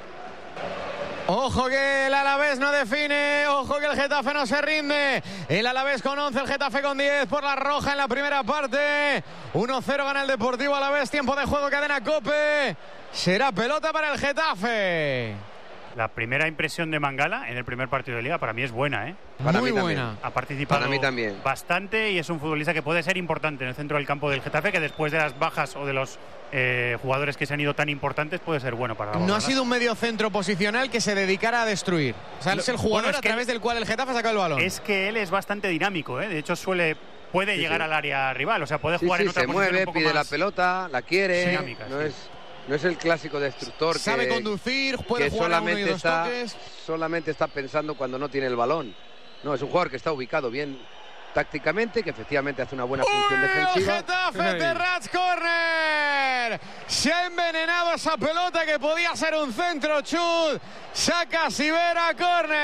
S3: Ojo que el Alavés no define, ojo que el Getafe no se rinde. El Alavés con once, el Getafe con diez por la roja en la primera parte. uno cero gana el Deportivo Alavés, tiempo de juego, cadena COPE. Será pelota para el Getafe.
S8: La primera impresión de Mangala en el primer partido de Liga para mí es buena, ¿eh?
S10: Para
S3: Muy
S10: mí
S3: buena.
S10: también.
S8: Ha participado
S10: Para mí también.
S8: bastante y es un futbolista que puede ser importante en el centro del campo del Getafe, que después de las bajas o de los eh, jugadores que se han ido tan importantes puede ser bueno para la
S3: No
S8: Bordalás.
S3: ha sido un medio centro posicional que se dedicara a destruir. O sea, es el jugador
S8: Bueno, es
S3: a
S8: que
S3: través del cual el Getafe ha sacado el balón.
S8: Es que él es bastante dinámico, ¿eh? De hecho suele puede
S10: Sí,
S8: llegar
S10: sí.
S8: al área rival, o sea, puede
S10: Sí,
S8: jugar
S10: sí,
S8: en otra
S10: se
S8: posición
S10: mueve,
S8: un poco
S10: pide
S8: más
S10: la pelota, la quiere.
S8: dinámica,
S10: no
S8: sí.
S10: es no es el clásico destructor
S3: Sabe
S10: que,
S3: conducir, puede
S10: que
S3: jugar a uno y
S10: solamente
S3: dos
S10: está
S3: toques.
S10: solamente está pensando cuando no tiene el balón. No, es un jugador que está ubicado bien tácticamente, que efectivamente hace una buena función
S3: ¡Uy,
S10: defensiva.
S3: el Getafe, Terrats, córner! Se ha envenenado esa pelota que podía ser un centro, chut. Saca Sivera,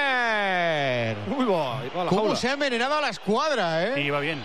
S3: córner.
S1: Uy, va, y va a la
S3: ¿Cómo
S1: jaula.
S3: se ha envenenado a la escuadra, eh?
S8: Sí, va bien.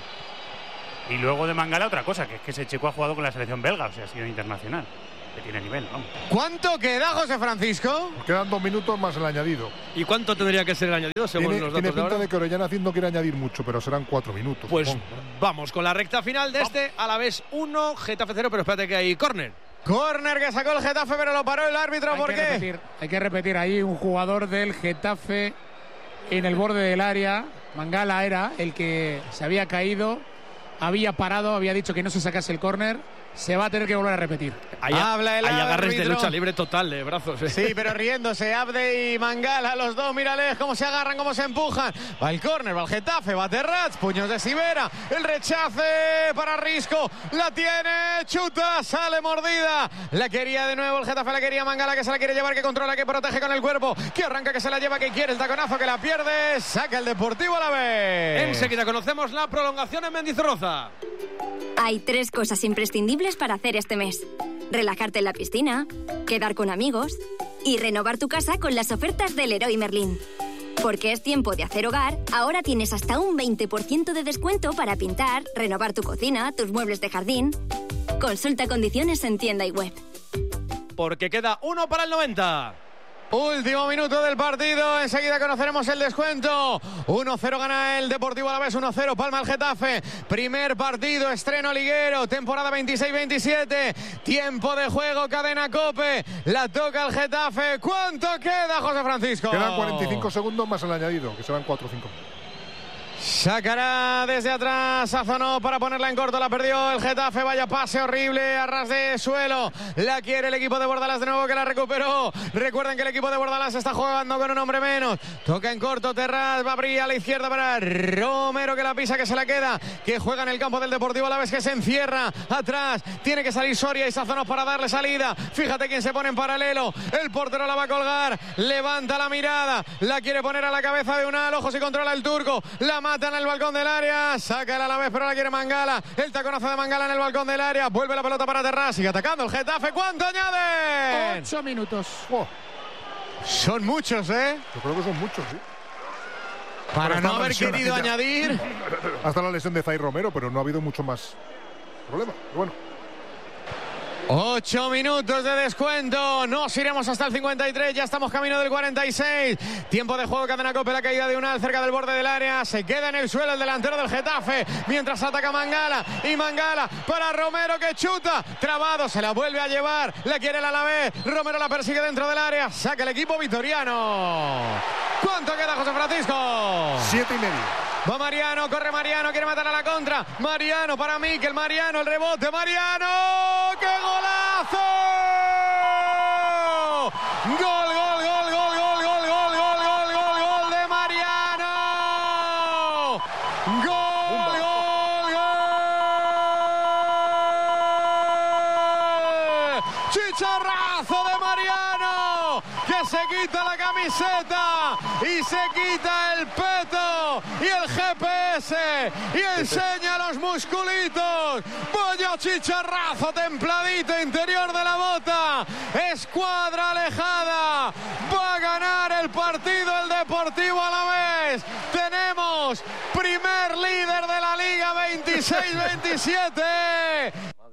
S8: Y luego de Mangala otra cosa, que es que ese chico ha jugado con la selección belga, o sea, ha sido internacional. Que tiene nivel, vamos.
S3: ¿Cuánto queda, José Francisco?
S12: Quedan dos minutos más el añadido.
S1: ¿Y cuánto tendría que ser el añadido según
S12: Tiene,
S1: los
S12: tiene
S1: datos de
S12: pinta
S1: ahora?
S12: de que Orellana Cid no quiere añadir mucho, pero serán cuatro minutos.
S1: Pues
S12: supongo.
S1: vamos con la recta final de este Alavés uno, Getafe cero, pero espérate que hay córner.
S3: Córner que sacó el Getafe, pero lo paró el árbitro.
S7: Hay
S3: ¿Por
S7: que
S3: qué?
S7: repetir, hay que repetir ahí un jugador del Getafe en el borde del área. Mangala era el que se había caído, había parado, había dicho que no se sacase el córner. Se va a tener que volver a repetir.
S1: Hay,
S3: Habla el
S1: hay agarres de
S3: árbitro.
S1: lucha libre total de brazos. ¿eh?
S3: Sí, pero riéndose, Abde y Mangala, los dos, mírales cómo se agarran, cómo se empujan. Va el córner, va el Getafe, va Terrats, puños de Sivera, el rechace para Risco, la tiene, chuta, sale mordida. La quería de nuevo el Getafe, la quería Mangala, que se la quiere llevar, que controla, que protege con el cuerpo, que arranca, que se la lleva, que quiere el taconazo, que la pierde, saca el Deportivo a la vez.
S1: Enseguida conocemos la prolongación en Mendizorroza.
S6: Hay tres cosas imprescindibles para hacer este mes. Relajarte en la piscina, quedar con amigos y renovar tu casa con las ofertas del Leroy Merlin. Porque es tiempo de hacer hogar, ahora tienes hasta un veinte por ciento de descuento para pintar, renovar tu cocina, tus muebles de jardín. Consulta condiciones en tienda y web.
S1: Porque queda uno para el noventa.
S3: Último minuto del partido, enseguida conoceremos el descuento. uno cero gana el Deportivo Alavés, uno cero palma el Getafe. Primer partido, estreno liguero, temporada veintiséis veintisiete. Tiempo de juego, cadena COPE. La toca el Getafe. ¿Cuánto queda, José Francisco?
S12: Quedan cuarenta y cinco segundos más el añadido, que serán cuatro o cinco.
S3: Sacará desde atrás Sazonó para ponerla en corto, la perdió el Getafe, vaya pase horrible a ras de suelo, la quiere el equipo de Bordalás de nuevo, que la recuperó. Recuerden que el equipo de Bordalás está jugando con un hombre menos, toca en corto Terrats, va a abrir a la izquierda para Romero, que la pisa, que se la queda, que juega en el campo del Deportivo Alavés, que se encierra atrás, tiene que salir Soria y Sazonó para darle salida. Fíjate quién se pone en paralelo, el portero la va a colgar, levanta la mirada, la quiere poner a la cabeza de Unal, ojos y controla el turco, la mata en el balcón del área, saca el Alavés, pero la quiere Mangala, el taconazo de Mangala en el balcón del área, vuelve la pelota para Terrats, sigue atacando el Getafe. ¿Cuánto añade?
S7: Ocho minutos.
S12: Oh,
S3: Son muchos, ¿eh?
S12: yo creo que son muchos, sí.
S3: Para
S12: Bueno,
S3: no
S12: está
S3: haber
S12: lesión
S3: querido
S12: aquella.
S3: añadir.
S12: Hasta la lesión de Zay Romero, pero no ha habido mucho más problema. Pero bueno.
S3: Ocho minutos de descuento, nos iremos hasta el cincuenta y tres, ya estamos camino del cuarenta y seis. Tiempo de juego, cadena COPE, la caída de Unal cerca del borde del área, se queda en el suelo el delantero del Getafe, mientras ataca Mangala, y Mangala para Romero, que chuta, trabado, se la vuelve a llevar, la quiere el Alavés, Romero la persigue dentro del área, saca el equipo vitoriano. ¿Cuánto queda, José Francisco?
S12: Siete y medio.
S3: Va Mariano, corre Mariano, quiere matar a la contra. Mariano para Mikel, Mariano, el rebote, Mariano, ¡qué golazo! Gol, gol, gol, gol, gol, gol, gol, gol, gol, gol, gol de Mariano. Gol, gol, gol. Chicharrazo de Mariano, que se quita la camiseta y se quita el peto y el G P S y enseña los musculitos. Vaya chicharrazo templadito interior de la bota. Escuadra alejada. Va a ganar el partido el Deportivo Alavés. Tenemos primer líder de la Liga veintiséis veintisiete.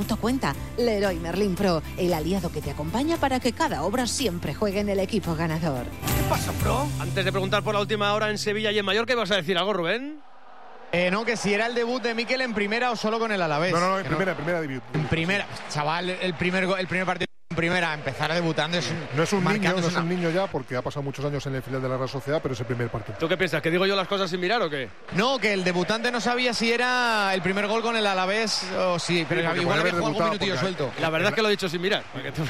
S11: minuto cuenta. Leroy Merlin Pro, el aliado que te acompaña para que cada obra siempre juegue en el equipo ganador.
S1: ¿Qué pasa, Pro? Antes de preguntar por la última hora en Sevilla y en Mallorca, ¿ibas a decir algo, Rubén?
S3: Eh, no, que si era el debut de Mikel en primera o solo con el Alavés.
S12: No, no, no, en
S3: Que
S12: primera, en primera debut.
S3: En primera, chaval, el primer, go- el primer partido en primera, empezar debutando es un,
S12: No es un niño,
S3: marcando
S12: no es
S3: una-
S12: un niño ya, porque ha pasado muchos años en el filial de la Real Sociedad, pero es el primer partido.
S1: ¿Tú qué piensas? ¿Que digo yo las cosas sin mirar o qué?
S3: No, que el debutante no sabía si era el primer gol con el Alavés o sí, pero
S12: porque
S3: igual
S12: puede
S3: había
S12: haber
S3: jugado algún
S12: debutado
S3: minutillo
S12: porque-
S3: suelto.
S1: La verdad es que lo he dicho sin mirar.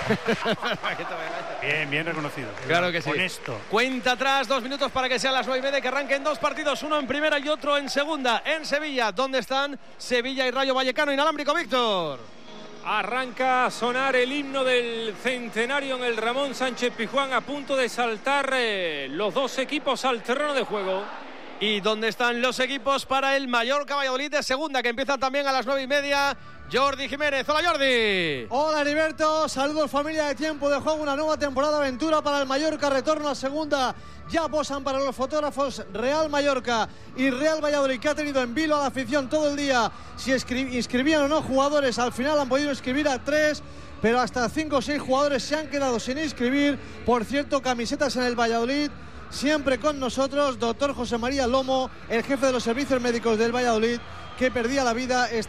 S8: Bien, bien reconocido.
S1: Claro que sí.
S8: Honesto.
S1: Cuenta atrás, dos minutos para que sean las nueve y media, que arranquen dos partidos, uno en primera y otro en segunda, en Sevilla. ¿Dónde están Sevilla y Rayo Vallecano? Inalámbrico, Víctor.
S22: Arranca a sonar el himno del centenario en el Ramón Sánchez Pizjuán, a punto de saltar eh, los dos equipos al terreno de juego.
S1: ¿Y dónde están los equipos para el Mallorca Valladolid de segunda, que empiezan también a las nueve y media? Jordi Jiménez. Hola, Jordi.
S9: Hola, Heriberto. Saludos, familia de Tiempo de Juego. Una nueva temporada de aventura para el Mallorca. Retorno a segunda. Ya posan para los fotógrafos Real Mallorca y Real Valladolid, que ha tenido en vilo a la afición todo el día si inscribían o no jugadores. Al final han podido inscribir a tres, pero hasta cinco o seis jugadores se han quedado sin inscribir. Por cierto, camisetas en el Valladolid. Siempre con nosotros, doctor José María Lomo, el jefe de los servicios médicos del Valladolid, que perdía la vida. Está